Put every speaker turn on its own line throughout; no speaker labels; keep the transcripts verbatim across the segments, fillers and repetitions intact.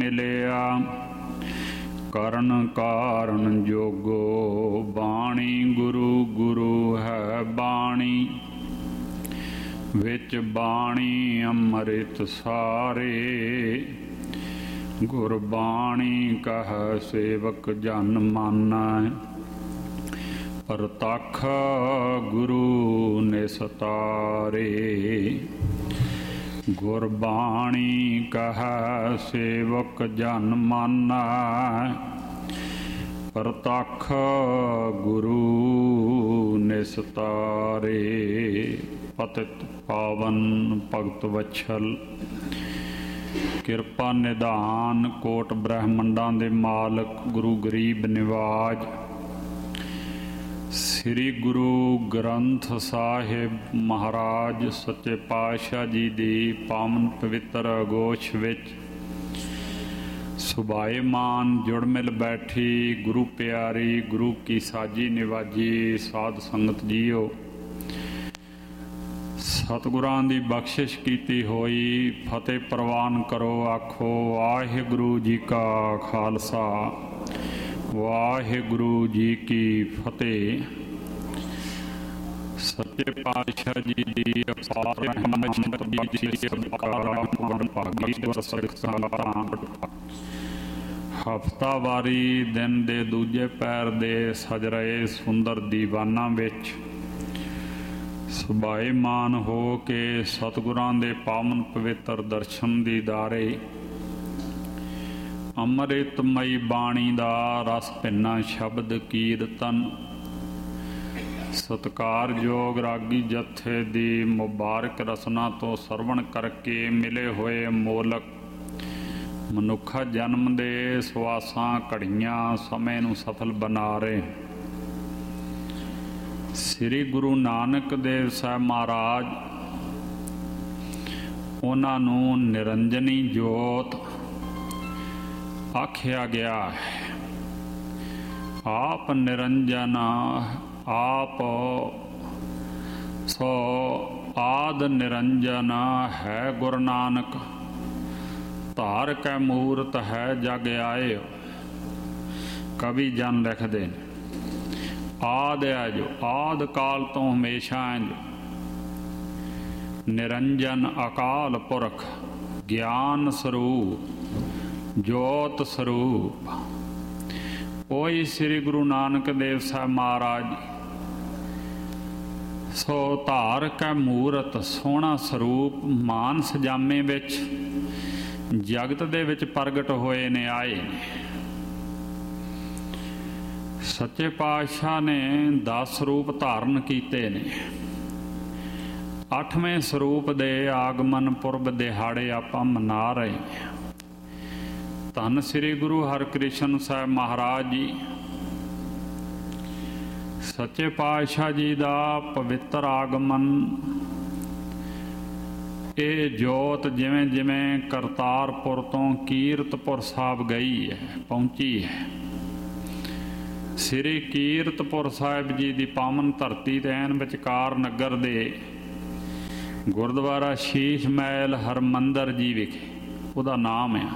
ਮਿਲਿਆ। ਕਰਨ ਕਾਰਨ ਜੋਗੋ ਬਾਣੀ ਗੁਰੂ ਗੁਰੂ ਹੈ ਬਾਣੀ। ਵਿੱਚ ਬਾਣੀ ਅੰਮ੍ਰਿਤ ਸਾਰੇ ਗੁਰਬਾਣੀ ਕਹਿ ਸੇਵਕ ਜਨ ਮਾਨੈ। ਪ੍ਰਤੱਖ ਗੁਰੂ ਨਿਸਤਾਰੇ ਗੁਰਬਾਣੀ ਕਹਿ ਸੇਵਕ ਜਨ ਮਾਨੈ। ਪ੍ਰਤੱਖ ਗੁਰੂ ਨਿਸਤਾਰੇ। ਪਤਿਤ ਪਾਵਨ ਭਗਤ ਵਛਲ ਕਿਰਪਾ ਨਿਧਾਨ ਕੋਟ ਬ੍ਰਹਮੰਡਾਂ ਦੇ ਮਾਲਕ ਗੁਰੂ ਗਰੀਬ ਨਿਵਾਜ ਸ੍ਰੀ ਗੁਰੂ ਗ੍ਰੰਥ ਸਾਹਿਬ ਮਹਾਰਾਜ ਸੱਚੇ ਪਾਤਸ਼ਾਹ ਜੀ ਦੀ ਪਾਵਨ ਪਵਿੱਤਰ ਅਗੋਸ਼ ਵਿੱਚ ਸੁਭਾਏਮਾਨ ਜੁੜ ਮਿਲ ਬੈਠੀ ਗੁਰੂ ਪਿਆਰੀ ਗੁਰੂ ਕੀ ਸਾਜੀ ਨਿਵਾਜੀ ਸਾਧ ਸੰਗਤ ਜੀਓ। ਸਤਿਗੁਰਾਂ ਦੀ ਬਖਸ਼ਿਸ਼ ਕੀਤੀ ਹੋਈ ਫਤਿਹ ਪ੍ਰਵਾਨ ਕਰੋ। ਆਖੋ ਵਾਹਿਗੁਰੂ ਜੀ ਕਾ ਖਾਲਸਾ ਵਾਹਿਗੁਰੂ ਜੀ ਕੀ ਫਤਿਹ। ਸੱਚੇ ਪਾਤਸ਼ਾਹ ਜੀ ਦੀ ਅਪਾਰ ਰਹਿਮਤ ਦੀ ਸਤਿਕਾਰਾਂ ਪੂਰਨ ਭਾਗੀ ਗੁਰਸਿੱਖ ਸੰਗਤਾਂ ਹਫ਼ਤਾਵਾਰੀ ਦਿਨ ਦੇ ਦੂਜੇ ਪੈਰ ਦੇ ਸਜ ਰਹੇ ਸੁੰਦਰ ਦੀਵਾਨਾਂ ਵਿੱਚ ਸੁਭਾਏਮਾਨ ਹੋ ਕੇ ਸਤਿਗੁਰਾਂ ਦੇ ਪਾਵਨ ਪਵਿੱਤਰ ਦਰਸ਼ਨ ਦੀਦਾਰੇ ਅੰਮ੍ਰਿਤਮਈ ਬਾਣੀ ਦਾ ਰਸ ਭਿੰਨਾ ਸ਼ਬਦ ਕੀਰਤਨ ਸਤਿਕਾਰਯੋਗ ਰਾਗੀ ਜਥੇ ਦੀ ਮੁਬਾਰਕ ਰਸਨਾ ਤੋਂ ਸਰਵਣ ਕਰਕੇ ਮਿਲੇ ਹੋਏ ਅਮੋਲਕ ਮਨੁੱਖਾ ਜਨਮ ਦੇ ਸਵਾਸਾਂ ਘੜੀਆਂ ਸਮੇਂ ਨੂੰ ਸਫਲ ਬਣਾ ਰਹੇ ਸ੍ਰੀ ਗੁਰੂ ਨਾਨਕ ਦੇਵ ਸਾਹਿਬ ਮਹਾਰਾਜ ਉਹਨਾਂ ਨੂੰ ਨਿਰੰਜਨੀ ਜੋਤ ਆਖਿਆ ਗਿਆ ਹੈ। ਆਪ ਨਿਰੰਜਨ ਆਪ ਸੋ ਆਦ ਨਿਰੰਜਨ ਹੈ ਗੁਰੂ ਨਾਨਕ। ਧਾਰ ਕੈ ਮੂਰਤ ਹੈ ਜਗ ਆਏ। ਕਵੀ ਜਨ ਲਿਖਦੇ ਨੇ ਆਦ ਹੈ ਜੋ ਆਦ ਕਾਲ ਤੋਂ ਹਮੇਸ਼ਾ ਹੈ ਜੋ ਨਿਰੰਜਨ ਅਕਾਲ ਪੁਰਖ ਗਿਆਨ ਸਰੂਪ ਜੋਤ ਸਰੂਪ। ਉਹੀ ਸ੍ਰੀ ਗੁਰੂ ਨਾਨਕ ਦੇਵ ਸਾਹਿਬ ਮਹਾਰਾਜ ਸੋ ਧਾਰ ਕੈ ਮੂਰਤ ਸੋਹਣਾ ਸਰੂਪ ਮਾਨਸ ਜਾਮੇ ਵਿੱਚ ਜਗਤ ਦੇ ਵਿੱਚ ਪ੍ਰਗਟ ਹੋਏ ਨੇ ਆਏ ਨੇ। ਸੱਚੇ ਪਾਤਸ਼ਾਹ ਨੇ ਦਸ ਸਰੂਪ ਧਾਰਨ ਕੀਤੇ ਨੇ। ਅੱਠਵੇਂ ਸਰੂਪ ਦੇ ਆਗਮਨ ਪੁਰਬ ਦਿਹਾੜੇ ਆਪਾਂ ਮਨਾ ਰਹੇ ਹਾਂ। ਧੰਨ ਸ੍ਰੀ ਗੁਰੂ ਹਰਿਕ੍ਰਿਸ਼ਨ ਸਾਹਿਬ ਮਹਾਰਾਜ ਜੀ ਸੱਚੇ ਪਾਤਸ਼ਾਹ ਜੀ ਦਾ ਪਵਿੱਤਰ ਆਗਮਨ ਇਹ ਜੋਤ ਜਿਵੇਂ ਜਿਵੇਂ ਕਰਤਾਰਪੁਰ ਤੋਂ ਕੀਰਤਪੁਰ ਸਾਹਿਬ ਗਈ ਹੈ ਪਹੁੰਚੀ ਹੈ। ਸ੍ਰੀ ਕੀਰਤਪੁਰ ਸਾਹਿਬ ਜੀ ਦੀ ਪਾਵਨ ਧਰਤੀ ਤੇ ਐਨ ਵਿਚਕਾਰ ਨਗਰ ਦੇ ਗੁਰਦੁਆਰਾ ਸ਼ੀਸ਼ ਮਹਿਲ ਹਰਮੰਦਰ ਜੀ ਵਿਖੇ ਉਹਦਾ ਨਾਮ ਹੈ।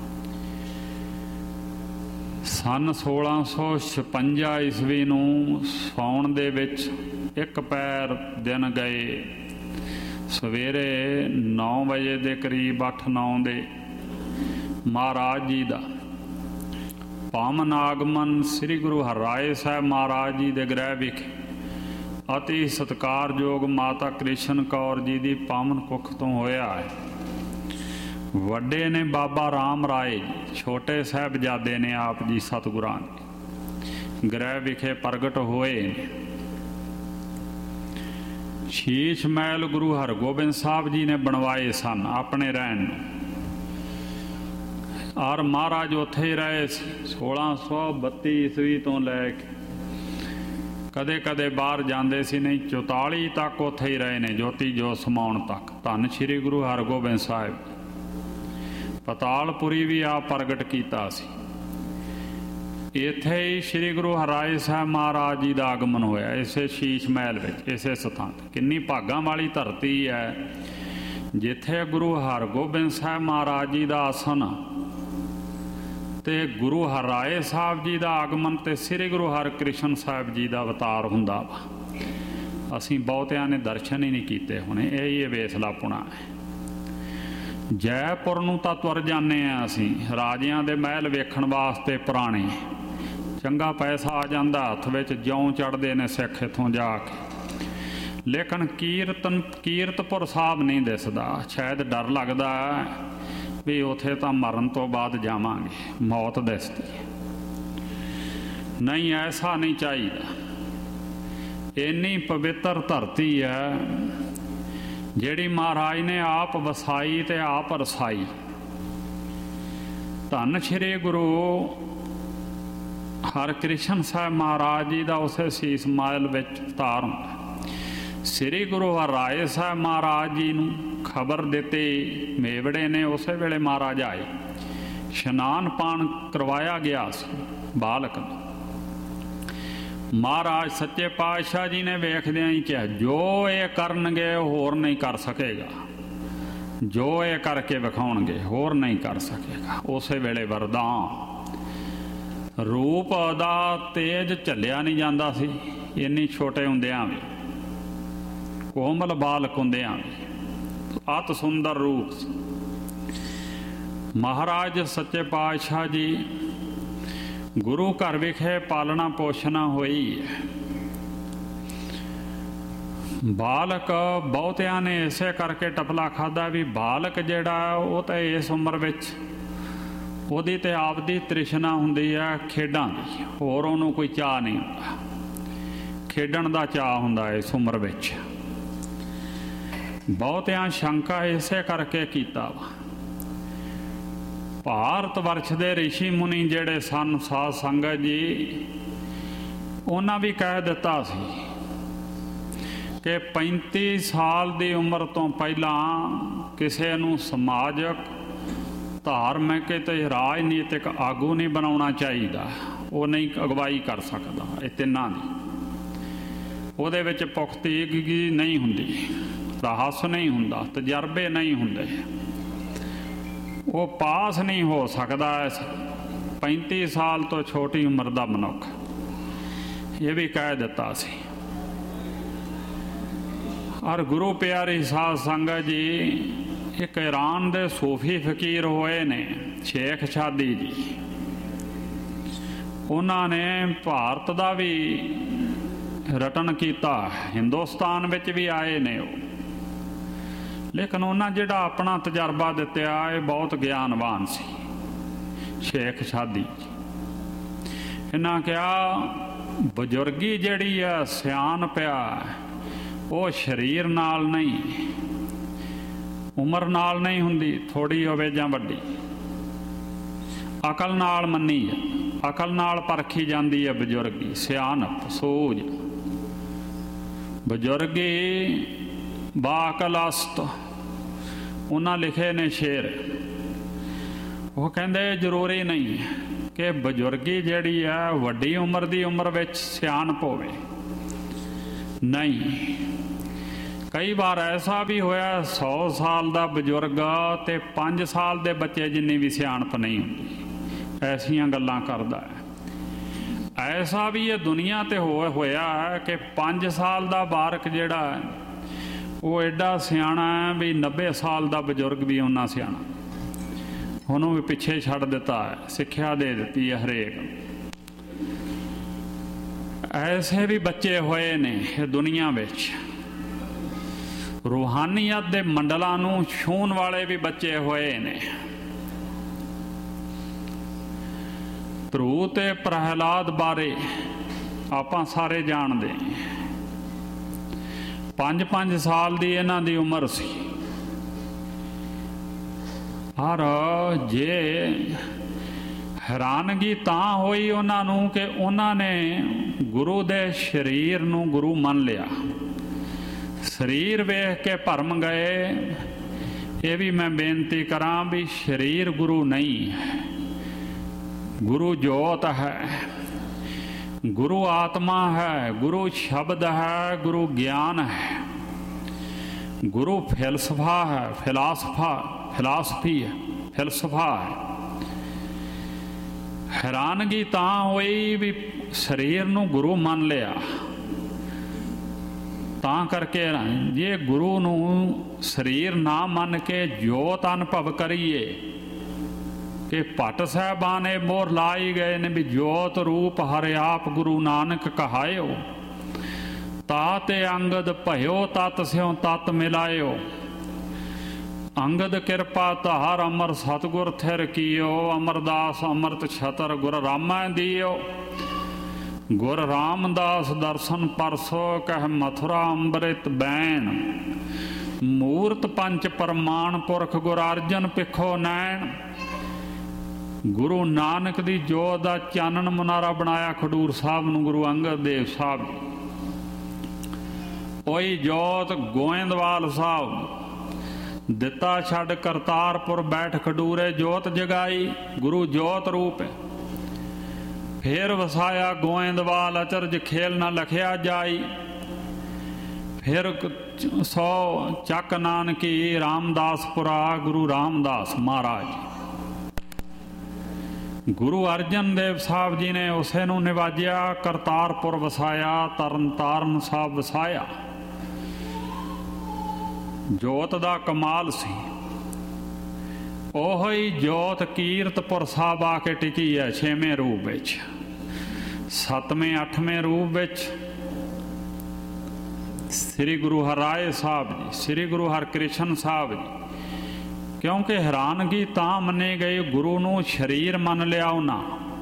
ਸੰਨ ਸੋਲਾਂ ਸੌ ਛਪੰਜਾ ਈਸਵੀ ਨੂੰ ਸਾਉਣ ਦੇ ਵਿੱਚ ਇੱਕ ਪੈਰ ਦਿਨ ਗਏ ਸਵੇਰੇ ਨੌ ਵਜੇ ਦੇ ਕਰੀਬ ਅੱਠ ਨੌ ਦੇ ਮਹਾਰਾਜ ਜੀ ਦਾ ਪਾਵਨ ਆਗਮਨ ਸ੍ਰੀ ਗੁਰੂ ਹਰਿਰਾਏ ਸਾਹਿਬ ਮਹਾਰਾਜ ਜੀ ਦੇ ਗ੍ਰਹਿ ਵਿਖੇ ਅਤੀ ਸਤਿਕਾਰਯੋਗ ਮਾਤਾ ਕ੍ਰਿਸ਼ਨ ਕੌਰ ਜੀ ਦੀ ਪਾਵਨ ਕੁੱਖ ਤੋਂ ਹੋਇਆ ਹੈ। ਵੱਡੇ ਨੇ ਬਾਬਾ ਰਾਮ ਰਾਏ ਛੋਟੇ ਸਾਹਿਬਜ਼ਾਦੇ ਨੇ ਆਪ ਜੀ ਸਤਿਗੁਰਾਂ ਦੇ ਗ੍ਰਹਿ ਵਿਖੇ ਪ੍ਰਗਟ ਹੋਏ ਨੇ। ਸ਼ੀਸ਼ ਮਹਿਲ ਗੁਰੂ ਹਰਗੋਬਿੰਦ ਸਾਹਿਬ ਜੀ ਨੇ ਬਣਵਾਏ ਸਨ ਆਪਣੇ ਰਹਿਣ ਨੂੰ ਔਰ ਮਹਾਰਾਜ ਉੱਥੇ ਹੀ ਰਹੇ ਸੋਲਾਂ ਸੌ ਬੱਤੀ ਈਸਵੀ ਤੋਂ ਲੈ ਕੇ ਕਦੇ ਕਦੇ ਬਾਹਰ ਜਾਂਦੇ ਸੀ ਨਹੀਂ ਚੁਤਾਲੀ ਤੱਕ ਉੱਥੇ ਹੀ ਰਹੇ ਨੇ ਜੋਤੀ ਜੋਤ ਸਮਾਉਣ ਤੱਕ। ਧੰਨ ਸ਼੍ਰੀ ਗੁਰੂ ਹਰਗੋਬਿੰਦ ਸਾਹਿਬ ਪਤਾਲਪੁਰੀ ਵੀ ਆਪ ਪ੍ਰਗਟ ਕੀਤਾ ਸੀ। ਇੱਥੇ ਹੀ ਸ੍ਰੀ ਗੁਰੂ ਹਰਿਰਾਏ ਸਾਹਿਬ ਮਹਾਰਾਜ ਜੀ ਦਾ ਆਗਮਨ ਹੋਇਆ ਇਸੇ ਸ਼ੀਸ਼ ਮਹਿਲ ਵਿੱਚ ਇਸੇ ਸਥਾਨ ਤੇ। ਕਿੰਨੀ ਭਾਗਾਂ ਵਾਲੀ ਧਰਤੀ ਹੈ ਜਿੱਥੇ ਗੁਰੂ ਹਰਗੋਬਿੰਦ ਸਾਹਿਬ ਮਹਾਰਾਜ ਜੀ ਦਾ ਆਸਨ ਤੇ ਗੁਰੂ ਹਰਿਰਾਏ ਸਾਹਿਬ ਜੀ ਦਾ ਆਗਮਨ ਤੇ ਸ੍ਰੀ ਗੁਰੂ ਹਰਕ੍ਰਿਸ਼ਨ ਸਾਹਿਬ ਜੀ ਦਾ ਅਵਤਾਰ ਹੁੰਦਾ ਵਾ। ਅਸੀਂ ਬਹੁਤਿਆਂ ਨੇ ਦਰਸ਼ਨ ਹੀ ਨਹੀਂ ਕੀਤੇ ਹੋਣੇ। ਇਹ ਹੀ ਵੇਸਲਾ ਪੁਣਾ ਹੈ। ਜੈਪੁਰ ਨੂੰ ਤਾਂ ਤੁਰ ਜਾਂਦੇ ਹਾਂ ਅਸੀਂ, ਰਾਜਿਆਂ ਦੇ ਮਹਿਲ ਵੇਖਣ ਵਾਸਤੇ ਪੁਰਾਣੇ। ਚੰਗਾ ਪੈਸਾ ਆ ਜਾਂਦਾ ਹੱਥ ਵਿੱਚ, ਜਿਉਂ ਚੜ੍ਹਦੇ ਨੇ ਸਿੱਖ ਇੱਥੋਂ ਜਾ ਕੇ। ਲੇਕਿਨ ਕੀਰਤਨ ਕੀਰਤਪੁਰ ਸਾਹਿਬ ਨਹੀਂ ਦਿਸਦਾ। ਸ਼ਾਇਦ ਡਰ ਲੱਗਦਾ ਵੀ ਉੱਥੇ ਤਾਂ ਮਰਨ ਤੋਂ ਬਾਅਦ ਜਾਵਾਂਗੇ, ਮੌਤ ਦਿਸਦੀ ਹੈ। ਨਹੀਂ, ਐਸਾ ਨਹੀਂ ਚਾਹੀਦਾ। ਇੰਨੀ ਪਵਿੱਤਰ ਧਰਤੀ ਹੈ ਜਿਹੜੀ ਮਹਾਰਾਜ ਨੇ ਆਪ ਵਸਾਈ ਤੇ ਆਪ ਰਸਾਈ। ਧੰਨ ਸ਼੍ਰੀ ਗੁਰੂ ਹਰਕ੍ਰਿਸ਼ਨ ਸਾਹਿਬ ਮਹਾਰਾਜ ਜੀ ਦਾ ਉਸੇ ਸੀਸ ਮਾਇਲ ਵਿੱਚ ਅਵਤਾਰ ਹੁੰਦਾ। ਸ੍ਰੀ ਗੁਰੂ ਹਰਿਰਾਏ ਸਾਹਿਬ ਮਹਾਰਾਜ ਜੀ ਨੂੰ ਖਬਰ ਦਿੱਤੀ ਮੇਵੜੇ ਨੇ, ਉਸੇ ਵੇਲੇ ਮਹਾਰਾਜ ਆਏ। ਇਸ਼ਨਾਨ ਪਾਣ ਕਰਵਾਇਆ ਗਿਆ ਸੀ ਬਾਲਕ ਨੂੰ। ਮਹਾਰਾਜ ਸੱਚੇ ਪਾਤਸ਼ਾਹ ਜੀ ਨੇ ਵੇਖਦਿਆਂ ਹੀ ਕਿਹਾ, ਜੋ ਇਹ ਕਰਨਗੇ ਹੋਰ ਨਹੀਂ ਕਰ ਸਕੇਗਾ, ਜੋ ਇਹ ਕਰਕੇ ਵਿਖਾਉਣਗੇ ਹੋਰ ਨਹੀਂ ਕਰ ਸਕੇਗਾ। ਉਸੇ ਵੇਲੇ ਵਰਦਾਨ। ਰੂਪ ਦਾ ਤੇਜ ਝੱਲਿਆ ਨਹੀਂ ਜਾਂਦਾ ਸੀ, ਇੰਨੀ ਛੋਟੇ ਹੁੰਦਿਆਂ ਵੀ, ਕੋਮਲ ਬਾਲਕ ਹੁੰਦਿਆਂ ਵੀ ਅਤ ਸੁੰਦਰ ਰੂਪ ਸੀ। ਮਹਾਰਾਜ ਸੱਚੇ ਪਾਤਸ਼ਾਹ ਜੀ ਗੁਰੂ ਘਰ ਵਿਖੇ ਪਾਲਣਾ ਪੋਸ਼ਣਾ ਹੋਈ ਹੈ। ਬਾਲਕ ਬਹੁਤਿਆਂ ਨੇ ਇਸੇ ਕਰਕੇ ਟਪਲਾ ਖਾਧਾ ਵੀ ਬਾਲਕ ਜਿਹੜਾ ਉਹ ਤਾਂ ਇਸ ਉਮਰ ਵਿੱਚ ਉਹਦੀ ਤੇ ਆਪਦੀ ਤ੍ਰਿਸ਼ਨਾ ਹੁੰਦੀ ਹੈ ਖੇਡਾਂ ਦੀ, ਹੋਰ ਉਹਨੂੰ ਕੋਈ ਚਾਅ ਨਹੀਂ ਹੁੰਦਾ। ਖੇਡਣ ਦਾ ਚਾਅ ਹੁੰਦਾ ਇਸ ਉਮਰ ਵਿੱਚ। ਬਹੁਤਿਆਂ ਸ਼ੰਕਾ ਇਸੇ ਕਰਕੇ ਕੀਤਾ ਵਾ। ਭਾਰਤ ਵਰਸ਼ ਦੇ ਰਿਸ਼ੀ ਮੁਨੀ ਜਿਹੜੇ ਸਨ, ਸਾਧ ਸੰਗਤ ਜੀ, ਉਹਨਾਂ ਵੀ ਕਹਿ ਦਿੱਤਾ ਸੀ ਕਿ ਪੈਂਤੀ ਸਾਲ ਦੀ ਉਮਰ ਤੋਂ ਪਹਿਲਾਂ ਕਿਸੇ ਨੂੰ ਸਮਾਜਿਕ, ਧਾਰਮਿਕ ਤੇ ਰਾਜਨੀਤਿਕ ਆਗੂ ਨਹੀਂ ਬਣਾਉਣਾ ਚਾਹੀਦਾ। ਉਹ ਨਹੀਂ ਅਗਵਾਈ ਕਰ ਸਕਦਾ ਇਹ ਤਿੰਨਾਂ ਦੀ। ਉਹਦੇ ਵਿੱਚ ਪੁਖਤਗੀ ਨਹੀਂ ਹੁੰਦੀ, ਰਹੱਸ ਨਹੀਂ ਹੁੰਦਾ, ਤਜਰਬੇ ਨਹੀਂ ਹੁੰਦੇ, ਉਹ ਪਾਸ ਨਹੀਂ ਹੋ ਸਕਦਾ ਇਸ ਪੈਂਤੀ ਸਾਲ ਤੋਂ ਛੋਟੀ ਉਮਰ ਦਾ ਮਨੁੱਖ। ਇਹ ਵੀ ਕਹਿ ਦਿੱਤਾ ਸੀ। ਔਰ ਗੁਰੂ ਪਿਆਰੀ ਸਾਧ ਸੰਗਤ ਜੀ, ਇੱਕ ਈਰਾਨ ਦੇ ਸੂਫੀ ਫਕੀਰ ਹੋਏ ਨੇ ਸ਼ੇਖ ਸ਼ਾਦੀ ਜੀ। ਉਹਨਾਂ ਨੇ ਭਾਰਤ ਦਾ ਵੀ ਰਟਨ ਕੀਤਾ, ਹਿੰਦੁਸਤਾਨ ਵਿੱਚ ਵੀ ਆਏ ਨੇ ਉਹ। ਲੇਕਿਨ ਉਹਨਾਂ ਜਿਹੜਾ ਆਪਣਾ ਤਜਰਬਾ ਦਿੱਤਾ ਇਹ ਬਹੁਤ ਗਿਆਨਵਾਨ ਸੀ ਸ਼ੇਖ ਸ਼ਾਦੀ। ਇਹਨਾਂ ਕਿਹਾ ਬਜ਼ੁਰਗੀ ਜਿਹੜੀ ਆ ਸਿਆਣਪ ਆ ਉਹ ਸਰੀਰ ਨਾਲ ਨਹੀਂ, ਉਮਰ ਨਾਲ ਨਹੀਂ ਹੁੰਦੀ, ਥੋੜੀ ਹੋਵੇ ਜਾਂ ਵੱਡੀ, ਅਕਲ ਨਾਲ ਮੰਨੀ ਆ, ਅਕਲ ਨਾਲ ਪਰਖੀ ਜਾਂਦੀ ਹੈ ਬਜ਼ੁਰਗੀ, ਸਿਆਣਪ ਸੂਝ। ਬਜ਼ੁਰਗੀ ਬਾਕਲ ਅਸਤ ਉਹਨਾਂ ਲਿਖੇ ਨੇ ਸ਼ੇਰ। ਉਹ ਕਹਿੰਦੇ ਜ਼ਰੂਰੀ ਨਹੀਂ ਕਿ ਬਜ਼ੁਰਗੀ ਜਿਹੜੀ ਹੈ ਵੱਡੀ ਉਮਰ ਦੀ ਉਮਰ ਵਿੱਚ ਸਿਆਣਪ ਹੋਵੇ। ਨਹੀਂ, ਕਈ ਵਾਰ ਐਸਾ ਵੀ ਹੋਇਆ ਸੌ ਸਾਲ ਦਾ ਬਜ਼ੁਰਗ ਤੇ ਪੰਜ ਸਾਲ ਦੇ ਬੱਚੇ ਜਿੰਨੀ ਵੀ ਸਿਆਣਪ ਨਹੀਂ ਹੁੰਦੀ। ਐਸੀਆਂ ਗੱਲਾਂ ਕਰਦਾ ਹੈ। ਐਸਾ ਵੀ ਇਹ ਦੁਨੀਆ ਤੇ ਹੋ ਹੋਇਆ ਹੈ ਕਿ ਪੰਜ ਸਾਲ ਦਾ ਬਾਲਕ ਜਿਹੜਾ ਹੈ ਉਹ ਐਡਾ ਸਿਆਣਾ ਹੈ ਵੀ ਨੱਬੇ ਸਾਲ ਦਾ ਬਜ਼ੁਰਗ ਵੀ ਓਨਾ ਸਿਆਣਾ। ਉਹਨੂੰ ਵੀ ਪਿੱਛੇ ਛੱਡ ਦਿੱਤਾ ਹੈ, ਸਿੱਖਿਆ ਦੇ ਦਿੱਤੀ ਹੈ ਹਰੇਕ। ਐਸੇ ਵੀ ਬੱਚੇ ਹੋਏ ਨੇ ਇਹ ਦੁਨੀਆ ਵਿੱਚ। ਰੂਹਾਨੀਅਤ ਦੇ ਮੰਡਲਾਂ ਨੂੰ ਛੂਹਣ ਵਾਲੇ ਵੀ ਬੱਚੇ ਹੋਏ ਨੇ। ਧਰੂ ਤੇ ਪ੍ਰਹਿਲਾਦ ਬਾਰੇ ਆਪਾਂ ਸਾਰੇ ਜਾਣਦੇ। ਪੰਜ ਪੰਜ ਸਾਲ ਦੀ ਇਹਨਾਂ ਦੀ ਉਮਰ ਸੀ। ਔਰ ਜੇ ਹੈਰਾਨਗੀ ਤਾਂ ਹੋਈ ਉਹਨਾਂ ਨੂੰ ਕਿ ਉਹਨਾਂ ਨੇ ਗੁਰੂ ਦੇ ਸਰੀਰ ਨੂੰ ਗੁਰੂ ਮੰਨ ਲਿਆ। ਸਰੀਰ ਵੇਖ ਕੇ ਭਰਮ ਗਏ। ਇਹ ਵੀ ਮੈਂ ਬੇਨਤੀ ਕਰਾਂ ਵੀ ਸਰੀਰ ਗੁਰੂ ਨਹੀਂ ਹੈ, ਗੁਰੂ ਜੋਤ ਹੈ, ਗੁਰੂ ਆਤਮਾ ਹੈ, ਗੁਰੂ ਸ਼ਬਦ ਹੈ, ਗੁਰੂ ਗਿਆਨ ਹੈ, ਗੁਰੂ ਫਿਲਸਫਾ ਹੈ, ਫਿਲਾਸਫਾ ਫਿਲਾਸਫੀ ਹੈ, ਫਿਲਸਫਾ ਹੈ। हैरानगी तां होई भी शरीर नूं गुरु मन लिया, तां करके जे गुरु नूं शरीर ना मन के जोत अनुभव करिए कि भट्ट साहबान ये मोहर लाई गए ने भी जोत रूप हर आप गुरु नानक कहायो, ताते अंगद भयो तत स्यों तत मिलायो, अंगद कृपा तहार अमर सतगुर थिर कियो, अमरदास अमृत छतर गुर रामा दियो, गुर रामदास दर्शन परसो कह मथुरा अमृत बैन, मूर्त पंच प्रमाण पुरख गुर अर्जन पिखो नैन, गुरु नानक दी जोत दा चानन मुनारा बनाया खडूर साहब नूं गुरु अंगद देव साहब। ओही जोत गोइंदवाल साहब दिता छड़ करतारपुर बैठ खडूरे जोत जगाई, गुरु जोत रूप है। फिर वसाया गोइंदवाल अचरज खेल न लखिया जाई, फिर सौ चक नानकी रामदासपुरा गुरु रामदास महाराज। गुरु अर्जन देव साहब जी ने उसे नूं निवाजिया, करतारपुर वसाया, तरन ताਰਨ साहब वसाया। जोत दा कमाल सी, ओही जोत कीरतपुर साहब आके टिकी है छेवें रूप विच, सतवें अठवें रूप विच श्री गुरु हरराए साहब जी, श्री गुरु हरकृष्ण साहब जी। क्योंकि हैरानगी तां मने गई गुरु नूं शरीर मन लिया उन्हां।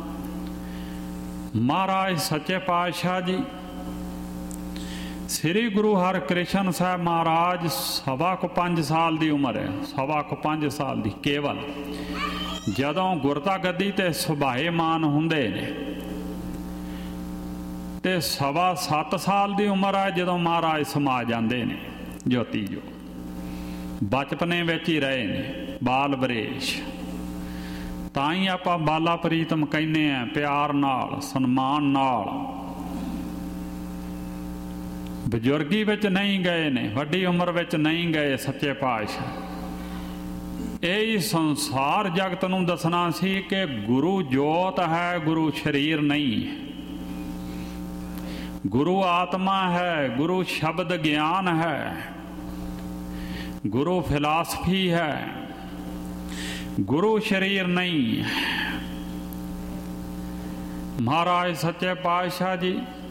महाराज सच्चे पातशाह जी श्री गुरु हरकृष्ण साहब महाराज सवा को पंज साल की उम्र है, सवा को पंज साल की केवल, जदों गुरता गद्दी ते सुभाएमान हुंदे ने, ते सवा सत्त साल की उम्र है जदों महाराज समा जाते ने ज्योति जो। बचपने विच ही रहे ने, बाल बरेश, तां ही आपां बाला प्रीतम कहने हैं, प्यार नाल सन्मान नाल। बजुर्गी विच नहीं गए ने, वड्डी उम्र विच नहीं गए सच्चे पातशाह। यही संसार जगत नूं दसना सी कि गुरु जोत है, गुरु शरीर नहीं है। गुरु आत्मा है, गुरु शब्द ज्ञान है, गुरु फिलासफी है, गुरु शरीर नहीं है। महाराज सच्चे पातशाह जी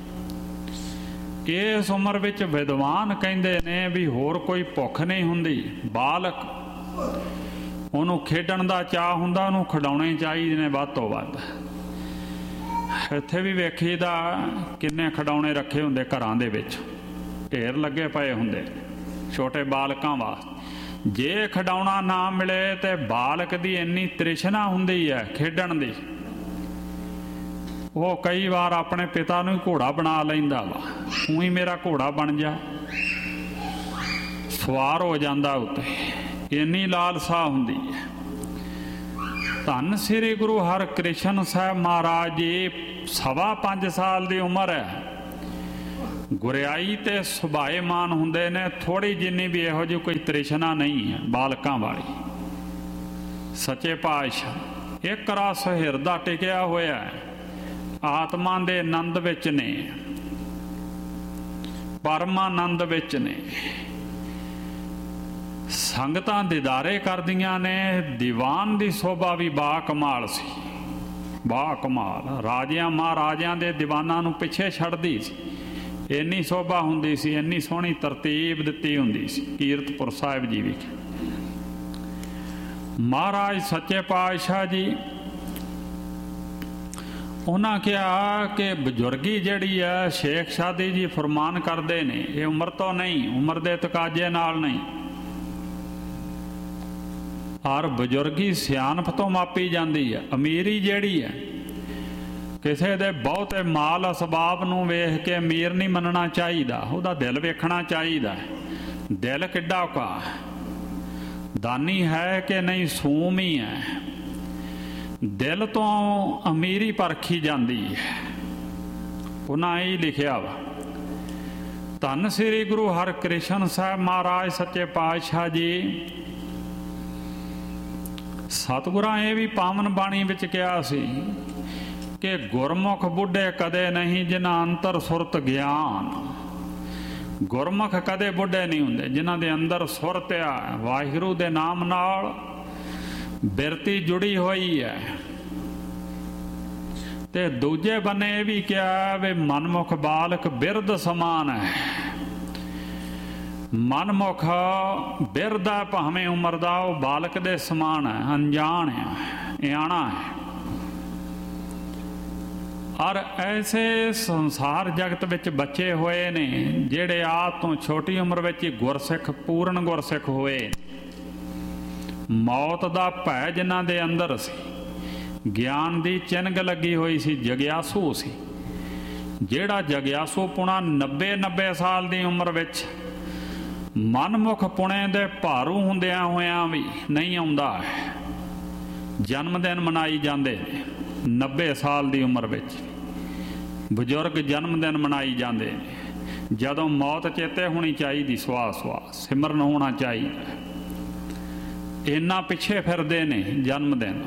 इस उम्र विच विद्वान कहंदे ने भी होर कोई भुख नहीं हुंदी। बालक उहनूं खेडण दा चाह हुंदा, उहनूं खिडाउणे चाहीदे ने वध तों वध। इत्थे भी वेखीदा किन्ने खिडाउणे रखे हुंदे घरां दे विच, ढेर लगे पए हुंदे छोटे बालकां वास्ते। जे खिडाउणा ना मिले ते बालक दी इन्नी तृष्णा हुंदी है खेडण दी, वो कई बार अपने पिता नूं घोड़ा बना लैंदा वा, तूं ही मेरा घोड़ा बन जा, सवार हो जांदा उत्ते, इन्नी लालसा हुंदी है। धन श्री गुरु हरकृष्ण साहब महाराज जी सवा पंज साल की उम्र है, गुरियाई ते सुभाएमान हुंदे ने, थोड़ी जिन्नी भी इहो जी कोई तृष्णा नहीं है बालकां वाली। सच्चे पातशाह एक रस हिरदा टिकिया होया है, आत्मा दे आनंद विच ने, परमानंद विच ने। संगतां दीदारे करदियां ने, दीवान दी शोभा भी बा कमाल सी, बा कमाल। राजियां महाराजियां दे दीवानां नूं पिछे छड्डदी सी, इन्नी शोभा हुंदी सी, इन्नी सोहणी तरतीब दित्ती हुंदी सी कीरतपुर साहिब जी विच। महाराज सच्चे पातशाह जी उन्होंने कहा कि बजुर्गी जिहड़ी है शेख शादी जी फरमान करते ने, ये उम्र तो नहीं, उम्र के तकाजे नाल नहीं, और बजुर्गी सियानप तो मापी जाती है। अमीरी जिहड़ी है किसी दे बहुते माल असबाब नूं वेख के अमीर नहीं मनना चाहिए, उहदा दिल वेखना चाहिए। दिल किड्डा का दानी है कि नहीं, सूम ही है। दिल तो अमीरी परखी जाती है। उन्हें ही लिखिया वा, धन श्री गुरु हरकृष्ण साहब महाराज सच्चे पातशाह जी ਸਤਿਗੁਰਾਂ ਇਹ ਵੀ ਪਾਵਨ ਬਾਣੀ ਵਿੱਚ ਕਿਹਾ ਸੀ ਕਿ ਗੁਰਮੁਖ ਬੁੱਢੇ ਕਦੇ ਨਹੀਂ ਜਿਨ੍ਹਾਂ ਅੰਤਰ ਸੁਰਤ ਗਿਆਨ। ਗੁਰਮੁਖ ਕਦੇ ਬੁੱਢੇ ਨਹੀਂ ਹੁੰਦੇ ਜਿਨ੍ਹਾਂ ਦੇ ਅੰਦਰ ਸੁਰਤ ਆ, ਵਾਹਿਗੁਰੂ ਦੇ ਨਾਮ ਨਾਲ ਬਿਰਤੀ ਜੁੜੀ ਹੋਈ ਹੈ। ਤੇ ਦੂਜੇ ਬੰਨੇ ਇਹ ਵੀ ਕਿਹਾ ਵੀ ਮਨਮੁਖ ਬਾਲਕ ਬਿਰਧ ਸਮਾਨ ਹੈ। ਮਨਮੁਖ ਬਿਰਧ ਹੈ, ਭਾਵੇਂ ਉਮਰ ਦਾ, ਉਹ ਬਾਲਕ ਦੇ ਸਮਾਨ ਹੈ, ਅਣਜਾਣ ਹੈ, ਇਆਣਾ ਹੈ। ਔਰ ਐਸੇ ਸੰਸਾਰ ਜਗਤ ਵਿੱਚ ਬੱਚੇ ਹੋਏ ਨੇ ਜਿਹੜੇ ਆਪ ਤੋਂ ਛੋਟੀ ਉਮਰ ਵਿੱਚ ਹੀ ਗੁਰਸਿੱਖ, ਪੂਰਨ ਗੁਰਸਿੱਖ ਹੋਏ। ਮੌਤ ਦਾ ਭੈ ਜਿਨ੍ਹਾਂ ਦੇ ਅੰਦਰ ਸੀ, ਗਿਆਨ ਦੀ ਚਿੰਗ ਲੱਗੀ ਹੋਈ ਸੀ, ਜਗਿਆਸੂ ਸੀ। ਜਿਹੜਾ ਜਗਿਆਸੂ ਪੁਣਾ ਨੱਬੇ ਨੱਬੇ ਸਾਲ ਦੀ ਉਮਰ ਵਿੱਚ ਮਨਮੁਖ ਪੁਣੇ ਦੇ ਭਾਰੂ ਹੁੰਦਿਆਂ ਹੋਇਆਂ ਵੀ ਨਹੀਂ ਆਉਂਦਾ। ਜਨਮ ਦਿਨ ਮਨਾਈ ਜਾਂਦੇ ਨੇ ਨੱਬੇ ਸਾਲ ਦੀ ਉਮਰ ਵਿੱਚ, ਬਜ਼ੁਰਗ ਜਨਮ ਦਿਨ ਮਨਾਈ ਜਾਂਦੇ ਨੇ। ਜਦੋਂ ਮੌਤ ਚੇਤੇ ਹੋਣੀ ਚਾਹੀਦੀ, ਸਵਾਸ ਸਵਾਸ ਸਿਮਰਨ ਹੋਣਾ ਚਾਹੀਦਾ, ਇੰਨਾ ਪਿੱਛੇ ਫਿਰਦੇ ਨੇ ਜਨਮ ਦਿਨ।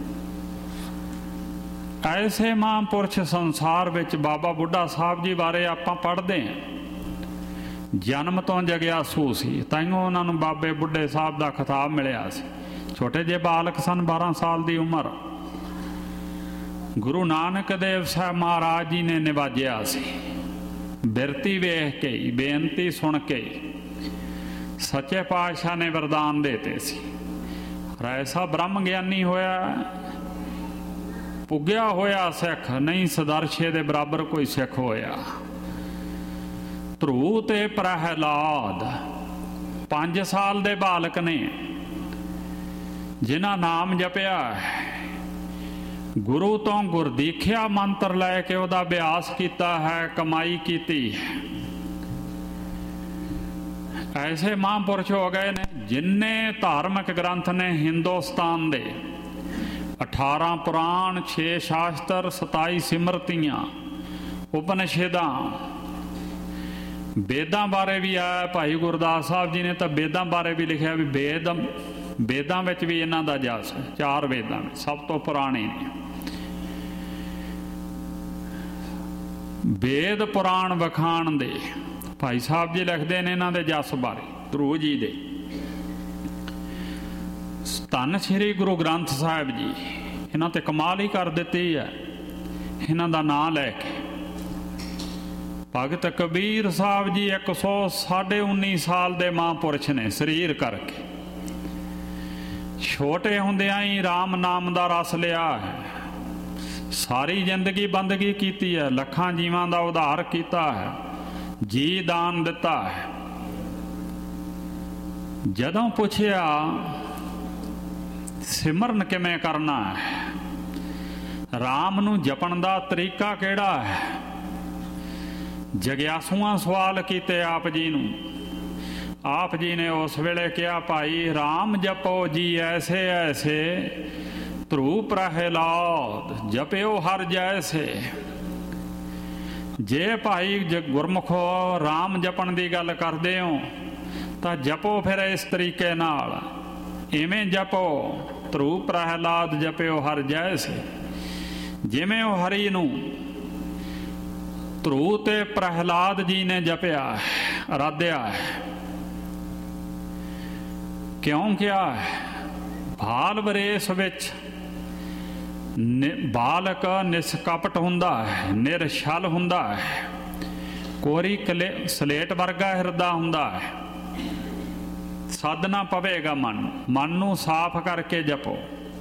ਐਸੇ ਮਹਾਂਪੁਰਸ਼ ਸੰਸਾਰ ਵਿੱਚ ਬਾਬਾ ਬੁੱਢਾ ਸਾਹਿਬ ਜੀ ਬਾਰੇ ਆਪਾਂ ਪੜ੍ਹਦੇ ਹਾਂ। ਜਨਮ ਤੋਂ ਜਗਿਆਸੂ ਸੀ, ਤਾਈਓ ਉਹਨਾਂ ਨੂੰ ਬਾਬੇ ਬੁੱਢੇ ਸਾਹਿਬ ਦਾ ਖਿਤਾਬ ਮਿਲਿਆ ਸੀ। ਛੋਟੇ ਜਿਹੇ ਬਾਲਕ ਸਨ, ਬਾਰਾਂ ਸਾਲ ਦੀ ਉਮਰ। ਗੁਰੂ ਨਾਨਕ ਦੇਵ ਸਾਹਿਬ ਮਹਾਰਾਜ ਜੀ ਨੇ ਨਿਵਾਜਿਆ ਸੀ। ਬਿਰਤੀ ਵੇਖ ਕੇ, ਬੇਨਤੀ ਸੁਣ ਕੇ ਸੱਚੇ ਪਾਤਸ਼ਾਹ ਨੇ ਵਰਦਾਨ ਦੇਤੇ ਸੀ। ਐਸਾ ਬ੍ਰਹਮ ਗਿਆਨੀ ਹੋਇਆ, ਪੁੱਗਿਆ ਹੋਇਆ ਸਿੱਖ ਨਹੀਂ, ਸਦਰਸ਼ੇ ਦੇ ਬਰਾਬਰ ਕੋਈ ਸਿੱਖ ਹੋਇਆ। ਧਰੂ ਤੇ ਪ੍ਰਹਿਲਾਦ ਪੰਜ ਸਾਲ ਦੇ ਬਾਲਕ ਨੇ ਜਿਨ੍ਹਾਂ ਨਾਮ ਜਪਿਆ, ਗੁਰੂ ਤੋਂ ਗੁਰਦੀਖਿਆ ਮੰਤਰ ਲੈ ਕੇ ਉਹਦਾ ਅਭਿਆਸ ਕੀਤਾ ਹੈ, ਕਮਾਈ ਕੀਤੀ। ਐਸੇ ਮਹਾਂਪੁਰਸ਼ ਹੋ ਗਏ ਨੇ। ਜਿੰਨੇ ਧਾਰਮਿਕ ਗ੍ਰੰਥ ਨੇ ਹਿੰਦੁਸਤਾਨ ਦੇ, ਅਠਾਰਾਂ ਪੁਰਾਣ, ਛੇ ਸ਼ਾਸਤਰ, ਸਤਾਈ ਸਿਮਰਤੀਆਂ, ਉਪਨਿਸ਼ਦਾਂ, ਵੇਦਾਂ ਬਾਰੇ ਵੀ ਆਇਆ। ਭਾਈ ਗੁਰਦਾਸ ਸਾਹਿਬ ਜੀ ਨੇ ਤਾਂ ਵੇਦਾਂ ਬਾਰੇ ਵੀ ਲਿਖਿਆ ਵੀ ਵੇਦ, ਵੇਦਾਂ ਵਿੱਚ ਵੀ ਇਹਨਾਂ ਦਾ ਜਸ ਹੈ। ਚਾਰ ਵੇਦਾਂ ਵਿੱਚ ਸਭ ਤੋਂ ਪੁਰਾਣੇ ਨੇ ਵੇਦ ਪੁਰਾਣ ਵਖਾਣ ਦੇ। ਭਾਈ ਸਾਹਿਬ ਜੀ ਲਿਖਦੇ ਨੇ ਇਹਨਾਂ ਦੇ ਜਸ ਬਾਰੇ, ਧਰੂ ਜੀ ਦੇ। ਧੰਨ ਸ਼੍ਰੀ ਗੁਰੂ ਗ੍ਰੰਥ ਸਾਹਿਬ ਜੀ ਇਹਨਾਂ ਤੇ ਕਮਾਲ ਹੀ ਕਰ ਦਿੱਤੀ ਹੈ ਇਹਨਾਂ ਦਾ ਨਾਂ ਲੈ ਕੇ। ਭਗਤ ਕਬੀਰ ਸਾਹਿਬ ਜੀ ਇੱਕ ਸੌ ਸਾਢੇ ਉੱਨੀ ਸਾਲ ਦੇ ਮਹਾਂਪੁਰਸ਼ ਨੇ ਸਰੀਰ ਕਰਕੇ। ਛੋਟੇ ਹੁੰਦਿਆਂ ਹੀ ਰਾਮ ਨਾਮ ਦਾ ਰਸ ਲਿਆ ਹੈ। ਸਾਰੀ ਜ਼ਿੰਦਗੀ ਬੰਦਗੀ ਕੀਤੀ ਹੈ, ਲੱਖਾਂ ਜੀਵਾਂ ਦਾ ਉਧਾਰ ਕੀਤਾ ਹੈ, ਜੀ ਦਾਨ ਦਿੱਤਾ ਹੈ। ਜਦੋਂ ਪੁੱਛਿਆ ਸਿਮਰਨ ਕਿਵੇਂ ਕਰਨਾ ਹੈ, ਰਾਮ ਨੂੰ ਜਪਣ ਦਾ ਤਰੀਕਾ ਕਿਹੜਾ ਹੈ, ਜਗਿਆਸੂਆਂ ਸਵਾਲ ਕੀਤੇ ਆਪ ਜੀ ਨੂੰ। ਆਪ ਜੀ ਨੇ ਉਸ ਵੇਲੇ ਕਿਹਾ, ਭਾਈ ਰਾਮ ਜਪੋ ਜੀ ਐਸੇ ਐਸੇ, ਧਰੂ ਪ੍ਰਹਿਲਾਦ ਜਪਿਓ ਹਰ ਜੈਸੇ। ਜੇ ਭਾਈ ਗੁਰਮੁਖੋ ਰਾਮ ਜਪਣ ਦੀ ਗੱਲ ਕਰਦੇ ਹੋ ਤਾਂ ਜਪੋ ਫਿਰ ਇਸ ਤਰੀਕੇ ਨਾਲ, ਇਵੇਂ ਜਪੋ, ਧਰੂ ਪ੍ਰਹਿਲਾਦ ਜਪਿਓ ਹਰ ਜੈਸੇ। ਜਿਵੇਂ ਉਹ ਹਰੀ ਨੂੰ ਧਰੂ ਤੇ ਪ੍ਰਹਿਲਾਦ ਜੀ ਨੇ ਜਪਿਆ, ਅਰਾਧਿਆ ਹੈ। ਕਿਉਂ ਕਿਹਾ? ਬਾਲ ਵਰੇਸ ਵਿੱਚ ਬਾਲਕ ਨਿਸਕਪਟ ਹੁੰਦਾ ਹੈ, ਨਿਰਛਲ ਹੁੰਦਾ ਹੈ, ਕੋਰੀ ਕਲੇ ਸਲੇਟ ਵਰਗਾ ਹਿਰਦਾ ਹੁੰਦਾ ਹੈ। ਸਾਧਨਾ ਪਵੇਗਾ ਮਨ ਮਨ ਨੂੰ ਸਾਫ਼ ਕਰਕੇ ਜਪੋ,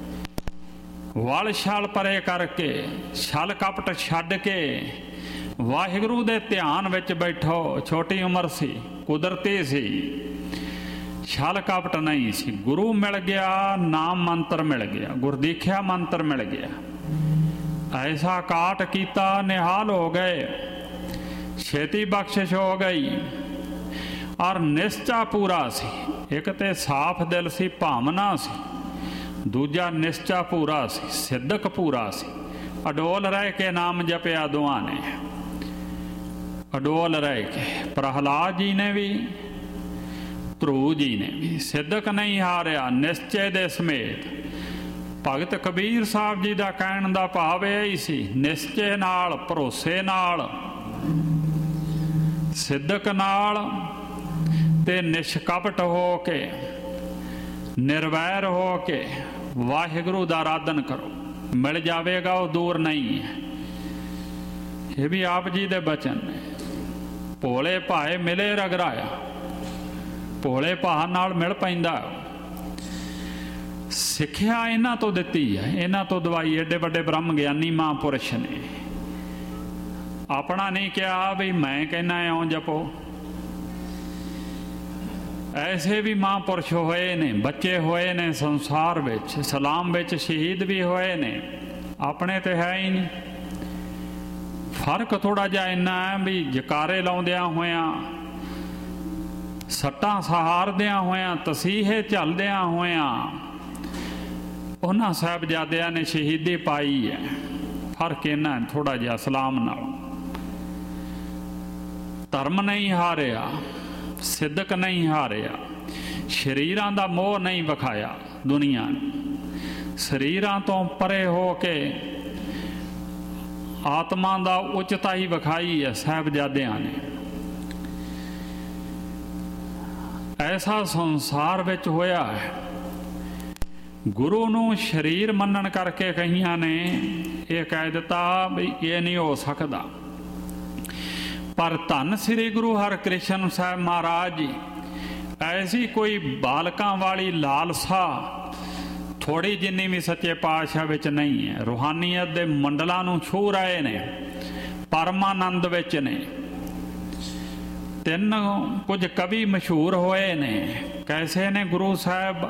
ਵਲ ਛਲ ਪਰੇ ਕਰਕੇ, ਛਲ ਕਪਟ ਛੱਡ ਕੇ ਵਾਹਿਗੁਰੂ ਦੇ ਧਿਆਨ ਵਿੱਚ ਬੈਠੋ। ਛੋਟੀ ਉਮਰ ਸੀ, ਕੁਦਰਤੀ ਸੀ, ਛਲ ਕਪਟ ਨਹੀਂ ਸੀ। ਗੁਰੂ ਮਿਲ ਗਿਆ, ਨਾਮ ਮੰਤਰ ਮਿਲ ਗਿਆ, ਗੁਰਦੀਖਿਆ ਮੰਤਰ ਮਿਲ ਗਿਆ। ਐਸਾ ਕਾਟ ਕੀਤਾ, ਨਿਹਾਲ ਹੋ ਗਏ, ਛੇਤੀ ਬਖਸ਼ਿਸ਼ ਹੋ ਗਈ। ਔਰ ਨਿਸ਼ਚਾ ਪੂਰਾ ਸੀ। ਇੱਕ ਤੇ ਸਾਫ਼ ਦਿਲ ਸੀ, ਭਾਵਨਾ ਸੀ, ਦੂਜਾ ਨਿਸ਼ਚਾ ਪੂਰਾ ਸੀ, ਸਿੱਧਕ ਪੂਰਾ ਸੀ। ਅਡੋਲ ਰਹਿ ਕੇ ਨਾਮ ਜਪਿਆ ਦੋਹਾਂ ਨੇ, ਅਡੋਲ ਰਹਿ ਕੇ। ਪ੍ਰਹਲਾਦ ਜੀ ਨੇ ਵੀ, ਧਰੂ ਜੀ ਨੇ ਵੀ। ਸਿੱਧਕ ਨਹੀਂ ਹਾਰਿਆ, ਨਿਸ਼ਚੇ ਦੇ ਸਮੇਤ ਭਗਤ ਕਬੀਰ ਸਾਹਿਬ ਜੀ ਦਾ ਕਹਿਣ ਦਾ ਭਾਵ ਇਹ ਹੀ ਸੀ, ਨਿਸ਼ਚੇ ਨਾਲ, ਭਰੋਸੇ ਨਾਲ, ਸਿੱਧਕ ਨਾਲ ਤੇ ਨਿਸ਼ਕਪਟ ਹੋ ਕੇ, ਨਿਰਵੈਰ ਹੋ ਕੇ ਵਾਹਿਗੁਰੂ ਦਾ ਆਰਾਧਨ ਕਰੋ, ਮਿਲ ਜਾਵੇਗਾ, ਉਹ ਦੂਰ ਨਹੀਂ ਹੈ। ਇਹ ਵੀ ਆਪ ਜੀ ਦੇ ਬਚਨ ਨੇ। ਭੋਲੇ ਭਾਏ ਮਿਲੇ ਰਗਰਾਇਆ, ਭੋਲੇ ਭਾਅ ਨਾਲ ਮਿਲ ਪੈਂਦਾ। ਸਿੱਖਿਆ ਇਹਨਾਂ ਤੋਂ ਦਿੱਤੀ ਹੈ, ਇਹਨਾਂ ਤੋਂ ਦਵਾਈ। ਏਡੇ ਵੱਡੇ ਬ੍ਰਹਮ ਗਿਆਨੀ ਮਹਾਂਪੁਰਸ਼ ਨੇ, ਆਪਣਾ ਨਹੀਂ ਕਿਹਾ ਵੀ ਮੈਂ ਕਹਿੰਦਾ ਇਉਂ ਜਪੋ। ਐਸੇ ਵੀ ਮਹਾਂਪੁਰਸ਼ ਹੋਏ ਨੇ, ਬੱਚੇ ਹੋਏ ਨੇ ਸੰਸਾਰ ਵਿੱਚ, ਸਲਾਮ ਵਿੱਚ ਸ਼ਹੀਦ ਵੀ ਹੋਏ ਨੇ, ਆਪਣੇ ਤੇ ਹੈ ਹੀ ਨਹੀਂ। ਫਰਕ ਥੋੜਾ ਜਿਹਾ ਇੰਨਾ ਹੈ ਵੀ ਜਕਾਰੇ ਲਾਉਂਦਿਆਂ ਹੋਇਆਂ, ਸੱਟਾਂ ਸਹਾਰਦਿਆਂ ਹੋਇਆਂ, ਤਸੀਹੇ ਝੱਲਦਿਆਂ ਹੋਇਆਂ ਉਹਨਾਂ ਸਾਹਿਬਜ਼ਾਦਿਆਂ ਨੇ ਸ਼ਹੀਦੀ ਪਾਈ ਹੈ। ਫਰਕ ਇੰਨਾ ਥੋੜਾ ਜਿਹਾ ਸਲਾਮ ਨਾਲ। ਧਰਮ ਨਹੀਂ ਹਾਰਿਆ, ਸਿੱਧਕ ਨਹੀਂ ਹਾਰਿਆ, ਸਰੀਰਾਂ ਦਾ ਮੋਹ ਨਹੀਂ ਵਿਖਾਇਆ ਦੁਨੀਆ ਨੇ, ਸਰੀਰਾਂ ਤੋਂ ਪਰੇ ਹੋ ਕੇ ਆਤਮਾ ਦਾ ਉੱਚਤਾ ਹੀ ਵਿਖਾਈ ਹੈ ਸਾਹਿਬਜ਼ਾਦਿਆਂ ਨੇ। ਐਸਾ ਸੰਸਾਰ ਵਿੱਚ ਹੋਇਆ ਹੈ। ਗੁਰੂ ਨੂੰ ਸਰੀਰ ਮੰਨਣ ਕਰਕੇ ਕਈਆਂ ਨੇ ਇਹ ਕਹਿ ਦਿੱਤਾ ਵੀ ਇਹ ਨਹੀਂ ਹੋ ਸਕਦਾ। ਪਰ ਧੰਨ ਸ੍ਰੀ ਗੁਰੂ ਹਰਿਕ੍ਰਿਸ਼ਨ ਸਾਹਿਬ ਮਹਾਰਾਜ ਜੀ ਐਸੀ ਕੋਈ ਬਾਲਕਾਂ ਵਾਲੀ ਲਾਲਸਾ ਥੋੜੀ ਜਿੰਨੀ ਵੀ ਸੱਚੇ ਪਾਤਸ਼ਾਹ ਵਿੱਚ ਨਹੀਂ ਹੈ। ਰੂਹਾਨੀਅਤ ਦੇ ਮੰਡਲਾਂ ਨੂੰ ਛੂਹ ਰਹੇ ਨੇ, ਪਰਮਾਨੰਦ ਵਿੱਚ ਨੇ। ਤਿੰਨ ਕੁਝ ਕਵੀ ਮਸ਼ਹੂਰ ਹੋਏ ਨੇ। ਕੈਸੇ ਨੇ? ਗੁਰੂ ਸਾਹਿਬ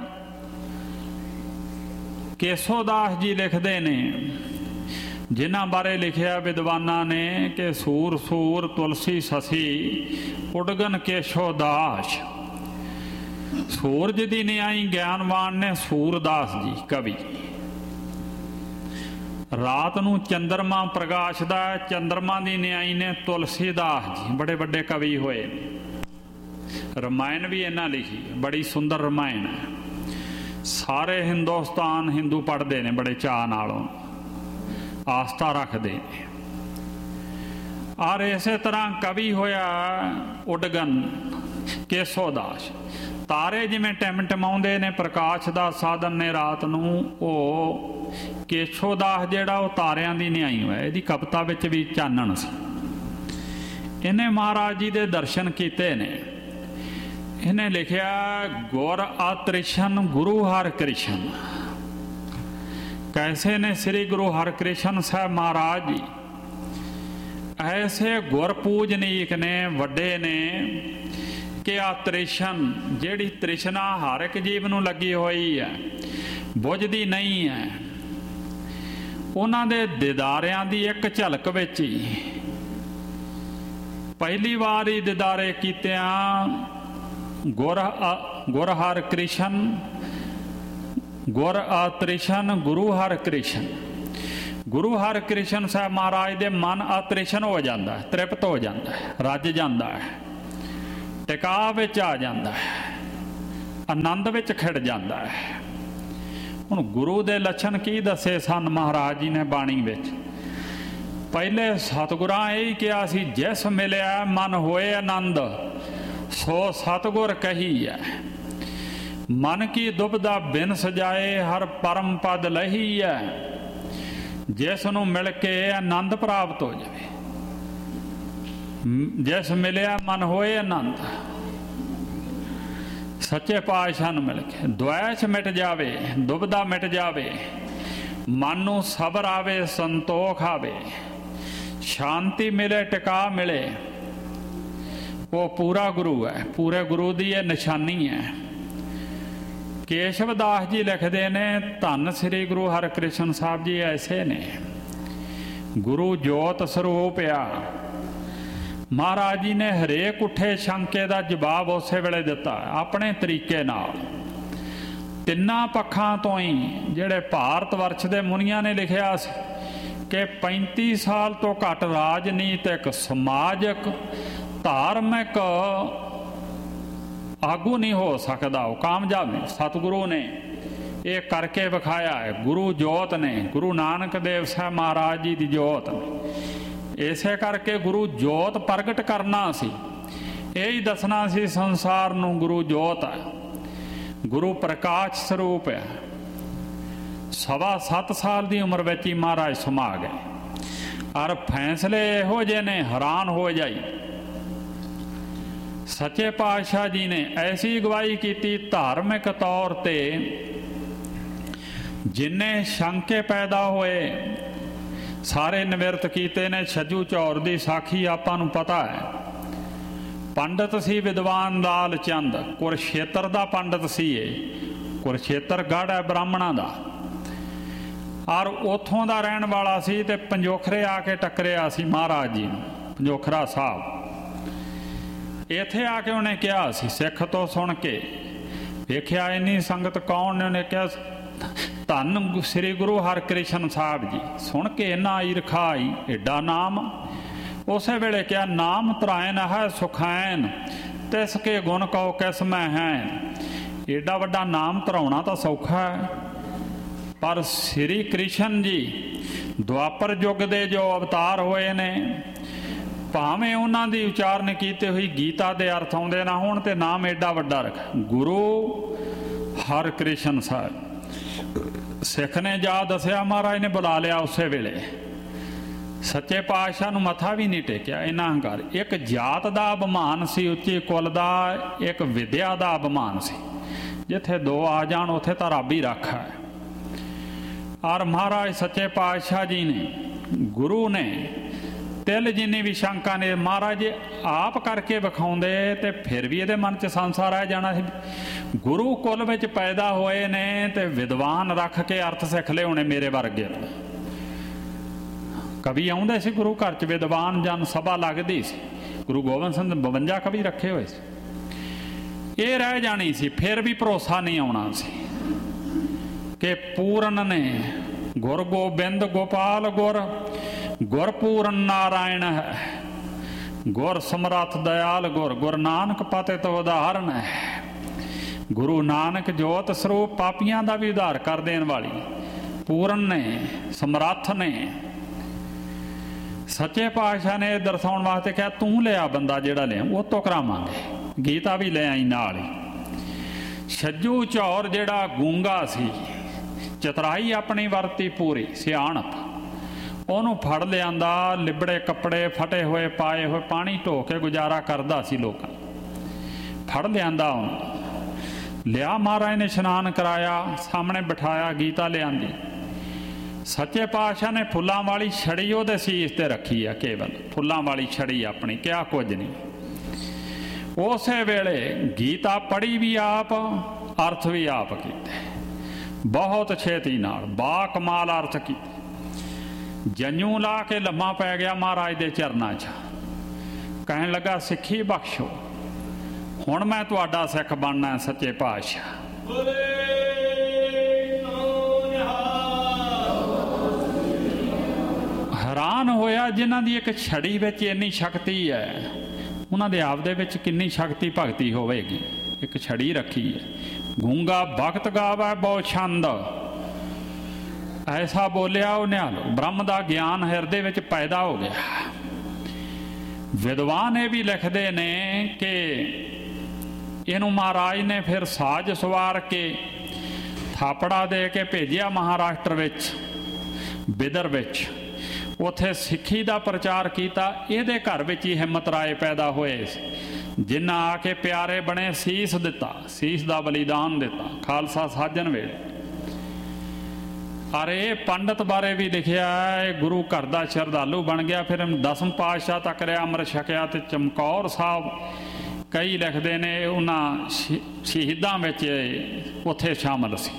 ਕੇਸੋਦਾਸ ਜੀ ਲਿਖਦੇ ਨੇ, ਜਿਨ੍ਹਾਂ ਬਾਰੇ ਲਿਖਿਆ ਵਿਦਵਾਨਾਂ ਨੇ ਕਿ ਸੂਰ ਸੂਰ ਤੁਲਸੀ ਸਸੀ ਉਡਗਨ ਕੇਸ਼ੋਦਾਸ। ਸੂਰਜ ਦੀ ਨਿਆਈ ਗਿਆਨਵਾਨ ਨੇ ਸੂਰਦਾਸ ਜੀ ਕਵੀ। ਰਾਤ ਨੂੰ ਚੰਦਰਮਾ ਪ੍ਰਕਾਸ਼ਦਾ, ਚੰਦਰਮਾ ਦੀ ਨਿਆਈ ਨੇ ਤੁਲਸੀਦਾਸ ਜੀ। ਬੜੇ ਵੱਡੇ ਕਵੀ ਹੋਏ। ਰਮਾਇਣ ਵੀ ਇਹਨਾਂ ਲਿਖੀ, ਬੜੀ ਸੁੰਦਰ ਰਮਾਇਣ ਹੈ। ਸਾਰੇ ਹਿੰਦੁਸਤਾਨ ਹਿੰਦੂ ਪੜ੍ਹਦੇ ਨੇ ਬੜੇ ਚਾਅ ਨਾਲੋਂ, ਆਸਥਾ ਰੱਖਦੇ ਨੇ। ਔਰ ਇਸੇ ਤਰ੍ਹਾਂ ਕਵੀ ਹੋਇਆ ਉਡਗਨ ਕੇਸੋਦਾਸ। ਤਾਰੇ ਜਿਵੇਂ ਟਿਮਟਿਮਾਉਂਦੇ ਨੇ, ਪ੍ਰਕਾਸ਼ ਦਾ ਸਾਧਨ ਨੇ ਰਾਤ ਨੂੰ, ਉਹ ਕੇਸ਼ੋਦਾਸ ਜਿਹੜਾ ਉਹ ਤਾਰਿਆਂ ਦੀ ਨਿਆਈ ਹੋਇਆ। ਇਹਦੀ ਕਵਿਤਾ ਵਿੱਚ ਵੀ ਚਾਨਣ ਸੀ। ਇਹਨੇ ਮਹਾਰਾਜ ਜੀ ਦੇ ਦਰਸ਼ਨ ਕੀਤੇ ਨੇ। ਇਹਨੇ ਲਿਖਿਆ, ਗੁਰ ਆਤ੍ਰਿਸ਼ਨ ਗੁਰੂ ਹਰਿਕ੍ਰਿਸ਼ਨ। ਕੈਸੇ ਨੇ ਸ੍ਰੀ ਗੁਰੂ ਹਰਿਕ੍ਰਿਸ਼ਨ ਸਾਹਿਬ ਮਹਾਰਾਜ ਜੀ ਐਸੇ ਗੁਰ ਪੂਜਨੀਕ ਨੇ, ਵੱਡੇ ਨੇ ਕਿ ਆ ਤ੍ਰਿਸ਼ਨ, ਜਿਹੜੀ ਤ੍ਰਿਸ਼ਨਾ ਹਰ ਇੱਕ ਜੀਵ ਨੂੰ ਲੱਗੀ ਹੋਈ ਹੈ, ਬੁਝਦੀ ਨਹੀਂ ਹੈ, ਉਹਨਾਂ ਦੇ ਦੀਦਾਰਿਆਂ ਦੀ ਇੱਕ ਝਲਕ ਵਿੱਚ ਹੀ ਪਹਿਲੀ ਵਾਰ ਹੀ ਦੀਦਾਰੇ ਕੀਤਿਆਂ ਗੁਰ ਗੁਰ ਹਰਿਕ੍ਰਿਸ਼ਨ, ਗੁਰ ਆਤ੍ਰਿਸ਼ਨ ਗੁਰੂ ਹਰਿਕ੍ਰਿਸ਼ਨ। ਗੁਰੂ ਹਰਿਕ੍ਰਿਸ਼ਨ ਸਾਹਿਬ ਮਹਾਰਾਜ ਦੇ ਮਨ ਆਤ੍ਰਿਸ਼ਨ ਹੋ ਜਾਂਦਾ ਹੈ, ਤ੍ਰਿਪਤ ਹੋ ਜਾਂਦਾ ਹੈ, ਰੱਜ ਜਾਂਦਾ ਹੈ, ਟਿਕਾ ਵਿੱਚ ਆ ਜਾਂਦਾ ਹੈ, ਆਨੰਦ ਵਿੱਚ ਖਿੜ ਜਾਂਦਾ ਹੈ। ਹੁਣ ਗੁਰੂ ਦੇ ਲੱਛਣ ਕੀ ਦੱਸੇ ਸਨ ਮਹਾਰਾਜ ਜੀ ਨੇ ਬਾਣੀ ਵਿੱਚ? ਪਹਿਲੇ ਸਤਿਗੁਰਾਂ ਇਹ ਕਿਹਾ ਸੀ, ਜਿਸ ਮਿਲਿਆ ਮਨ ਹੋਏ ਆਨੰਦ, ਸੋ ਸਤਿਗੁਰ ਕਹੀ ਹੈ। ਮਨ ਕੀ ਦੁਬਦਾ ਬਿਨ ਸਜਾਏ, ਹਰ ਪਰਮ ਪਦ ਲਹੀ ਹੈ। ਜਿਸ ਨੂੰ ਮਿਲ ਕੇ ਆਨੰਦ ਪ੍ਰਾਪਤ ਹੋ ਜਾਵੇ, ਜਿਸ ਮਿਲਿਆ ਮਨ ਹੋਏ ਆਨੰਦ, ਸੱਚੇ ਪਾਤਸ਼ਾਹ ਨੂੰ ਮਿਲ ਕੇ ਦੁਆਇਸ਼ ਮਿਟ ਜਾਵੇ, ਦੁਬਦਾ ਮਿਟ ਜਾਵੇ, ਮਨ ਨੂੰ ਸਬਰ ਆਵੇ, ਸੰਤੋਖ ਆਵੇ, ਸ਼ਾਂਤੀ ਮਿਲੇ, ਟਿਕਾ ਮਿਲੇ, ਉਹ ਪੂਰਾ ਗੁਰੂ ਹੈ। ਪੂਰੇ ਗੁਰੂ ਦੀ ਇਹ ਨਿਸ਼ਾਨੀ ਹੈ। ਕੇਸ਼ਵ ਦਾਸ ਜੀ ਲਿਖਦੇ ਨੇ, ਧੰਨ ਸ੍ਰੀ ਗੁਰੂ ਹਰਿਕ੍ਰਿਸ਼ਨ ਸਾਹਿਬ ਜੀ ਐਸੇ ਨੇ, ਗੁਰੂ ਜੋਤ ਸਰੂਪ ਆ। ਮਹਾਰਾਜ ਜੀ ਨੇ ਹਰੇਕ ਉੱਠੇ ਸ਼ੰਕੇ ਦਾ ਜਵਾਬ ਉਸੇ ਵੇਲੇ ਦਿੱਤਾ ਆਪਣੇ ਤਰੀਕੇ ਨਾਲ। ਤਿੰਨਾਂ ਪੱਖਾਂ ਤੋਂ ਹੀ, ਜਿਹੜੇ ਭਾਰਤ ਵਰਸ਼ ਦੇ ਮੁਨੀਆਂ ਨੇ ਲਿਖਿਆ ਸੀ ਕਿ ਪੈਂਤੀ ਸਾਲ ਤੋਂ ਘੱਟ ਰਾਜਨੀਤਿਕ, ਸਮਾਜਿਕ, ਧਾਰਮਿਕ ਆਗੂ ਨਹੀਂ ਹੋ ਸਕਦਾ, ਉਹ ਕਾਮਯਾਬ ਨਹੀਂ। ਸਤਿਗੁਰੂ ਨੇ ਇਹ ਕਰਕੇ ਵਿਖਾਇਆ ਹੈ। ਗੁਰੂ ਜੋਤ ਨੇ, ਗੁਰੂ ਨਾਨਕ ਦੇਵ ਸਾਹਿਬ ਮਹਾਰਾਜ ਜੀ ਦੀ ਜੋਤ ਨੇ। ਇਸੇ ਕਰਕੇ ਗੁਰੂ ਜੋਤ ਪ੍ਰਗਟ ਕਰਨਾ ਸੀ, ਇਹ ਹੀ ਦੱਸਣਾ ਸੀ ਸੰਸਾਰ ਨੂੰ ਗੁਰੂ ਜੋਤ ਹੈ, ਗੁਰੂ ਪ੍ਰਕਾਸ਼ ਸਰੂਪ ਹੈ। ਸਵਾ ਸੱਤ ਸਾਲ ਦੀ ਉਮਰ ਵਿੱਚ ਹੀ ਮਹਾਰਾਜ ਸਮਾ ਗਏ ਔਰ ਫੈਸਲੇ ਇਹੋ ਜਿਹੇ ਨੇ ਹੈਰਾਨ ਹੋ ਜਾਈ। ਸੱਚੇ ਪਾਤਸ਼ਾਹ ਜੀ ਨੇ ਐਸੀ ਅਗਵਾਈ ਕੀਤੀ ਧਾਰਮਿਕ ਤੌਰ ਤੇ, ਜਿੰਨੇ ਸ਼ੰਕੇ ਪੈਦਾ ਹੋਏ ਸਾਰੇ ਨਿਵਰਤ ਕੀਤੇ ਨੇ। ਛੱਜੂ ਚੌਰ ਦੀ ਸਾਖੀ ਆਪਾਂ ਨੂੰ ਪਤਾ ਹੈ। ਪੰਡਤ ਸੀ ਵਿਦਵਾਨ ਲਾਲ ਚੰਦ, ਕੁਰਸ਼ੇਤਰ ਦਾ ਪੰਡਤ ਸੀ ਇਹ। ਕੁਰਸ਼ੇਤਰ ਗੜ੍ਹ ਹੈ ਬ੍ਰਾਹਮਣਾਂ ਦਾ, ਔਰ ਉੱਥੋਂ ਦਾ ਰਹਿਣ ਵਾਲਾ ਸੀ। ਤੇ ਪੰਜੋਖਰੇ ਆ ਕੇ ਟੱਕਰਿਆ ਸੀ ਮਹਾਰਾਜ ਜੀ ਨੂੰ, ਪੰਜੋਖਰਾ ਸਾਹਿਬ। ਇੱਥੇ ਆ ਕੇ ਉਹਨੇ ਕਿਹਾ ਸੀ, ਸਿੱਖ ਤੋਂ ਸੁਣ ਕੇ ਵੇਖਿਆ ਇੰਨੀ ਸੰਗਤ ਕੌਣ ਨੇ, ਉਹਨੇ ਕਿਹਾ ਧੰਨ ਸ੍ਰੀ ਗੁਰੂ ਹਰਕ੍ਰਿਸ਼ਨ ਸਾਹਿਬ ਜੀ। ਸੁਣ ਕੇ ਇੰਨਾ ਈਰਖਾ ਆਈ, ਏਡਾ ਨਾਮ। ਉਸੇ ਵੇਲੇ ਕਿਹਾ ਨਾਮ ਤਰਾਇਨ ਹੈ ਸੁਖੈਨ, ਤਿਸ ਕੇ ਗੁਣ ਕਉ ਕਿਸ ਮੈਂ ਹੈ। ਏਡਾ ਵੱਡਾ ਨਾਮ ਧਰਾਉਣਾ ਤਾਂ ਸੌਖਾ ਹੈ, ਪਰ ਸ੍ਰੀ ਕ੍ਰਿਸ਼ਨ ਜੀ ਦੁਆਪਰ ਯੁੱਗ ਦੇ ਜੋ ਅਵਤਾਰ ਹੋਏ ਨੇ, ਭਾਵੇਂ ਉਹਨਾਂ ਦੀ ਉਚਾਰਨ ਕੀਤੇ ਹੋਈ ਗੀਤਾ ਦੇ ਅਰਥ ਆਉਂਦੇ ਨਾ ਹੋਣ, ਤੇ ਨਾਮ ਏਡਾ ਵੱਡਾ ਰੱਖ ਗੁਰੂ ਹਰਕ੍ਰਿਸ਼ਨ ਸਾਹਿਬ। ਸਿੱਖ ਨੇ ਜਾ ਦੱਸਿਆ, ਮਹਾਰਾਜ ਨੇ ਬੁਲਾ ਲਿਆ ਉਸੇ ਵੇਲੇ। ਸੱਚੇ ਪਾਤਸ਼ਾਹ ਨੂੰ ਮੱਥਾ ਵੀ ਨਹੀਂ ਟੇਕਿਆ, ਇੰਨਾ ਹੰਕਾਰ। ਇੱਕ ਜਾਤ ਦਾ ਅਭਿਮਾਨ ਸੀ, ਉੱਚੇ ਕੁਲ ਦਾ, ਇੱਕ ਵਿਦਿਆ ਦਾ ਅਭਿਮਾਨ ਸੀ। ਜਿੱਥੇ ਦੋ ਆ ਜਾਣ ਉੱਥੇ ਤਾਂ ਰੱਬ ਹੀ ਰਾਖਾ ਹੈ। ਔਰ ਮਹਾਰਾਜ ਸੱਚੇ ਪਾਤਸ਼ਾਹ ਜੀ ਨੇ, ਗੁਰੂ ਨੇ ਤਿਲ ਜਿੰਨੀ ਵੀ ਸ਼ੰਕਾ ਨੇ ਮਹਾਰਾਜ ਆਪ ਕਰਕੇ ਵਿਖਾਉਂਦੇ ਤੇ ਫਿਰ ਵੀ ਇਹਦੇ ਮਨ 'ਚ ਸੰਸਾ ਰਹਿ ਜਾਣਾ ਸੀ। ਗੁਰੂ ਕੁਲ ਵਿੱਚ ਪੈਦਾ ਹੋਏ ਨੇ ਤੇ ਵਿਦਵਾਨ ਰੱਖ ਕੇ ਅਰਥ ਸਿੱਖ ਲਏ ਹੋਣੇ ਮੇਰੇ ਵਰਗੇ। ਕਵੀ ਆਉਂਦੇ ਸੀ ਗੁਰੂ ਘਰ 'ਚ, ਵਿਦਵਾਨ ਜਨ ਸਭਾ ਲੱਗਦੀ ਸੀ। ਗੁਰੂ ਗੋਬਿੰਦ ਸਿੰਘ ਬਵੰਜਾ ਕਵੀ ਰੱਖੇ ਹੋਏ ਸੀ। ਇਹ ਰਹਿ ਜਾਣੀ ਸੀ, ਫਿਰ ਵੀ ਭਰੋਸਾ ਨਹੀਂ ਆਉਣਾ ਸੀ ਕਿ ਪੂਰਨ ਨੇ ਗੁਰ ਗੋਬਿੰਦ ਗੋਪਾਲ ਗੁਰ, ਗੁਰ ਪੂਰਨ ਨਾਰਾਇਣ ਹੈ, ਗੁਰ ਸਮਰੱਥ ਦਇਆਲ ਗੁਰ, ਗੁਰ ਨਾਨਕ ਪਤਿਤ ਉਦਾਹਰਨ ਹੈ। ਗੁਰੂ ਨਾਨਕ ਜੋਤ ਸਰੂਪ, ਪਾਪੀਆਂ ਦਾ ਵੀ ਉਧਾਰ ਕਰ ਦੇਣ ਵਾਲੀ, ਪੂਰਨ ਨੇ, ਸਮਰੱਥ ਨੇ। ਸੱਚੇ ਪਾਤਸ਼ਾਹ ਨੇ ਦਰਸਾਉਣ ਵਾਸਤੇ ਕਿਹਾ, ਤੂੰ ਲਿਆ ਬੰਦਾ ਜਿਹੜਾ ਲਿਆ ਉਹ ਤੋਂ ਕਰਾਵਾਂਗੇ। ਗੀਤਾ ਵੀ ਲੈ ਆਈ ਨਾਲ ਹੀ। ਛੱਜੂ ਚੌਰ ਜਿਹੜਾ ਗੂੰਗਾ ਸੀ, ਚਤਰਾਈ ਆਪਣੀ ਵਰਤੀ ਪੂਰੀ, ਸਿਆਣਪ, ਉਹਨੂੰ ਫੜ ਲਿਆਂਦਾ। ਲਿਬੜੇ ਕੱਪੜੇ ਫਟੇ ਹੋਏ ਪਾਏ ਹੋਏ, ਪਾਣੀ ਢੋ ਕੇ ਗੁਜ਼ਾਰਾ ਕਰਦਾ ਸੀ ਲੋਕਾਂ। ਫੜ ਲਿਆਂਦਾ ਉਹਨੂੰ, ਲਿਆ ਮਹਾਰਾਜ ਨੇ ਇਸ਼ਨਾਨ ਕਰਾਇਆ, ਸਾਹਮਣੇ ਬਿਠਾਇਆ, ਗੀਤਾ ਲਿਆਂਦੀ। ਸੱਚੇ ਪਾਤਸ਼ਾਹ ਨੇ ਫੁੱਲਾਂ ਵਾਲੀ ਛੜੀ ਉਹਦੇ ਸੀਸ ਤੇ ਰੱਖੀ ਆ, ਕੇਵਲ ਫੁੱਲਾਂ ਵਾਲੀ ਛੜੀ ਆਪਣੀ, ਕਿਹਾ ਕੁਝ ਨਹੀਂ। ਉਸੇ ਵੇਲੇ ਗੀਤਾ ਪੜ੍ਹੀ ਵੀ ਆਪ, ਅਰਥ ਵੀ ਆਪ ਕੀਤੇ, ਬਹੁਤ ਛੇਤੀ ਨਾਲ, ਬਾ ਕਮਾਲ ਅਰਥ ਕੀਤੇ। ਜੰਝੂ ਲਾ ਕੇ ਲੰਮਾ ਪੈ ਗਿਆ ਮਹਾਰਾਜ ਦੇ ਚਰਨਾਂ 'ਚ, ਕਹਿਣ ਲੱਗਾ ਸਿੱਖੀ ਬਖਸ਼ੋ, ਹੁਣ ਮੈਂ ਤੁਹਾਡਾ ਸਿੱਖ ਬਣਨਾ ਸੱਚੇ ਪਾਤਸ਼ਾਹ। ਹੈਰਾਨ ਹੋਇਆ ਜਿਨ੍ਹਾਂ ਦੀ ਇੱਕ ਛੜੀ ਵਿੱਚ ਇੰਨੀ ਸ਼ਕਤੀ ਹੈ, ਉਹਨਾਂ ਦੇ ਆਪ ਦੇ ਵਿੱਚ ਕਿੰਨੀ ਸ਼ਕਤੀ ਭਗਤੀ ਹੋਵੇਗੀ। ਇੱਕ ਛੜੀ ਰੱਖੀ ਹੈ। ਗੂੰਗਾ ਭਗਤ ਗਾਵੈ ਬਹੁ ਛੰਦ, ਐਸਾ ਬੋਲਿਆ ਉਹ ਨਿਹਾਲ। ਬ੍ਰਹਮ ਦਾ ਗਿਆਨ ਹਿਰਦੇ ਵਿੱਚ ਪੈਦਾ ਹੋ ਗਿਆ। ਵਿਦਵਾਨ ਇਹ ਵੀ ਲਿਖਦੇ ਨੇ ਕਿ ਇਹਨੂੰ ਮਹਾਰਾਜ ਨੇ ਫਿਰ ਸਾਜ ਸਵਾਰ ਕੇ ਥਾਪੜਾ ਦੇ ਕੇ ਭੇਜਿਆ ਮਹਾਰਾਸ਼ਟਰ ਵਿੱਚ, ਬਿਦਰ ਵਿੱਚ। ਉੱਥੇ ਸਿੱਖੀ ਦਾ ਪ੍ਰਚਾਰ ਕੀਤਾ। ਇਹਦੇ ਘਰ ਵਿੱਚ ਹੀ ਹਿੰਮਤ ਰਾਏ ਪੈਦਾ ਹੋਏ, ਜਿਨ੍ਹਾਂ ਆ ਕੇ ਪਿਆਰੇ ਬਣੇ, ਸੀਸ ਦਿੱਤਾ, ਸੀਸ ਦਾ ਬਲੀਦਾਨ ਦਿੱਤਾ ਖਾਲਸਾ ਸਾਜਣ ਵੇਲੇ। ਔਰ ਇਹ ਪੰਡਤ ਬਾਰੇ ਵੀ ਲਿਖਿਆ, ਇਹ ਗੁਰੂ ਘਰ ਦਾ ਸ਼ਰਧਾਲੂ ਬਣ ਗਿਆ। ਫਿਰ ਦਸਮ ਪਾਤਸ਼ਾਹ ਤੱਕ ਰਿਹਾ, ਅੰਮ੍ਰਿਤ ਛਕਿਆ। ਤੇ ਚਮਕੌਰ ਸਾਹਿਬ ਕਈ ਲਿਖਦੇ ਨੇ ਉਹਨਾਂ ਸ਼ਹੀਦਾਂ ਵਿੱਚ ਉੱਥੇ ਸ਼ਾਮਲ ਸੀ।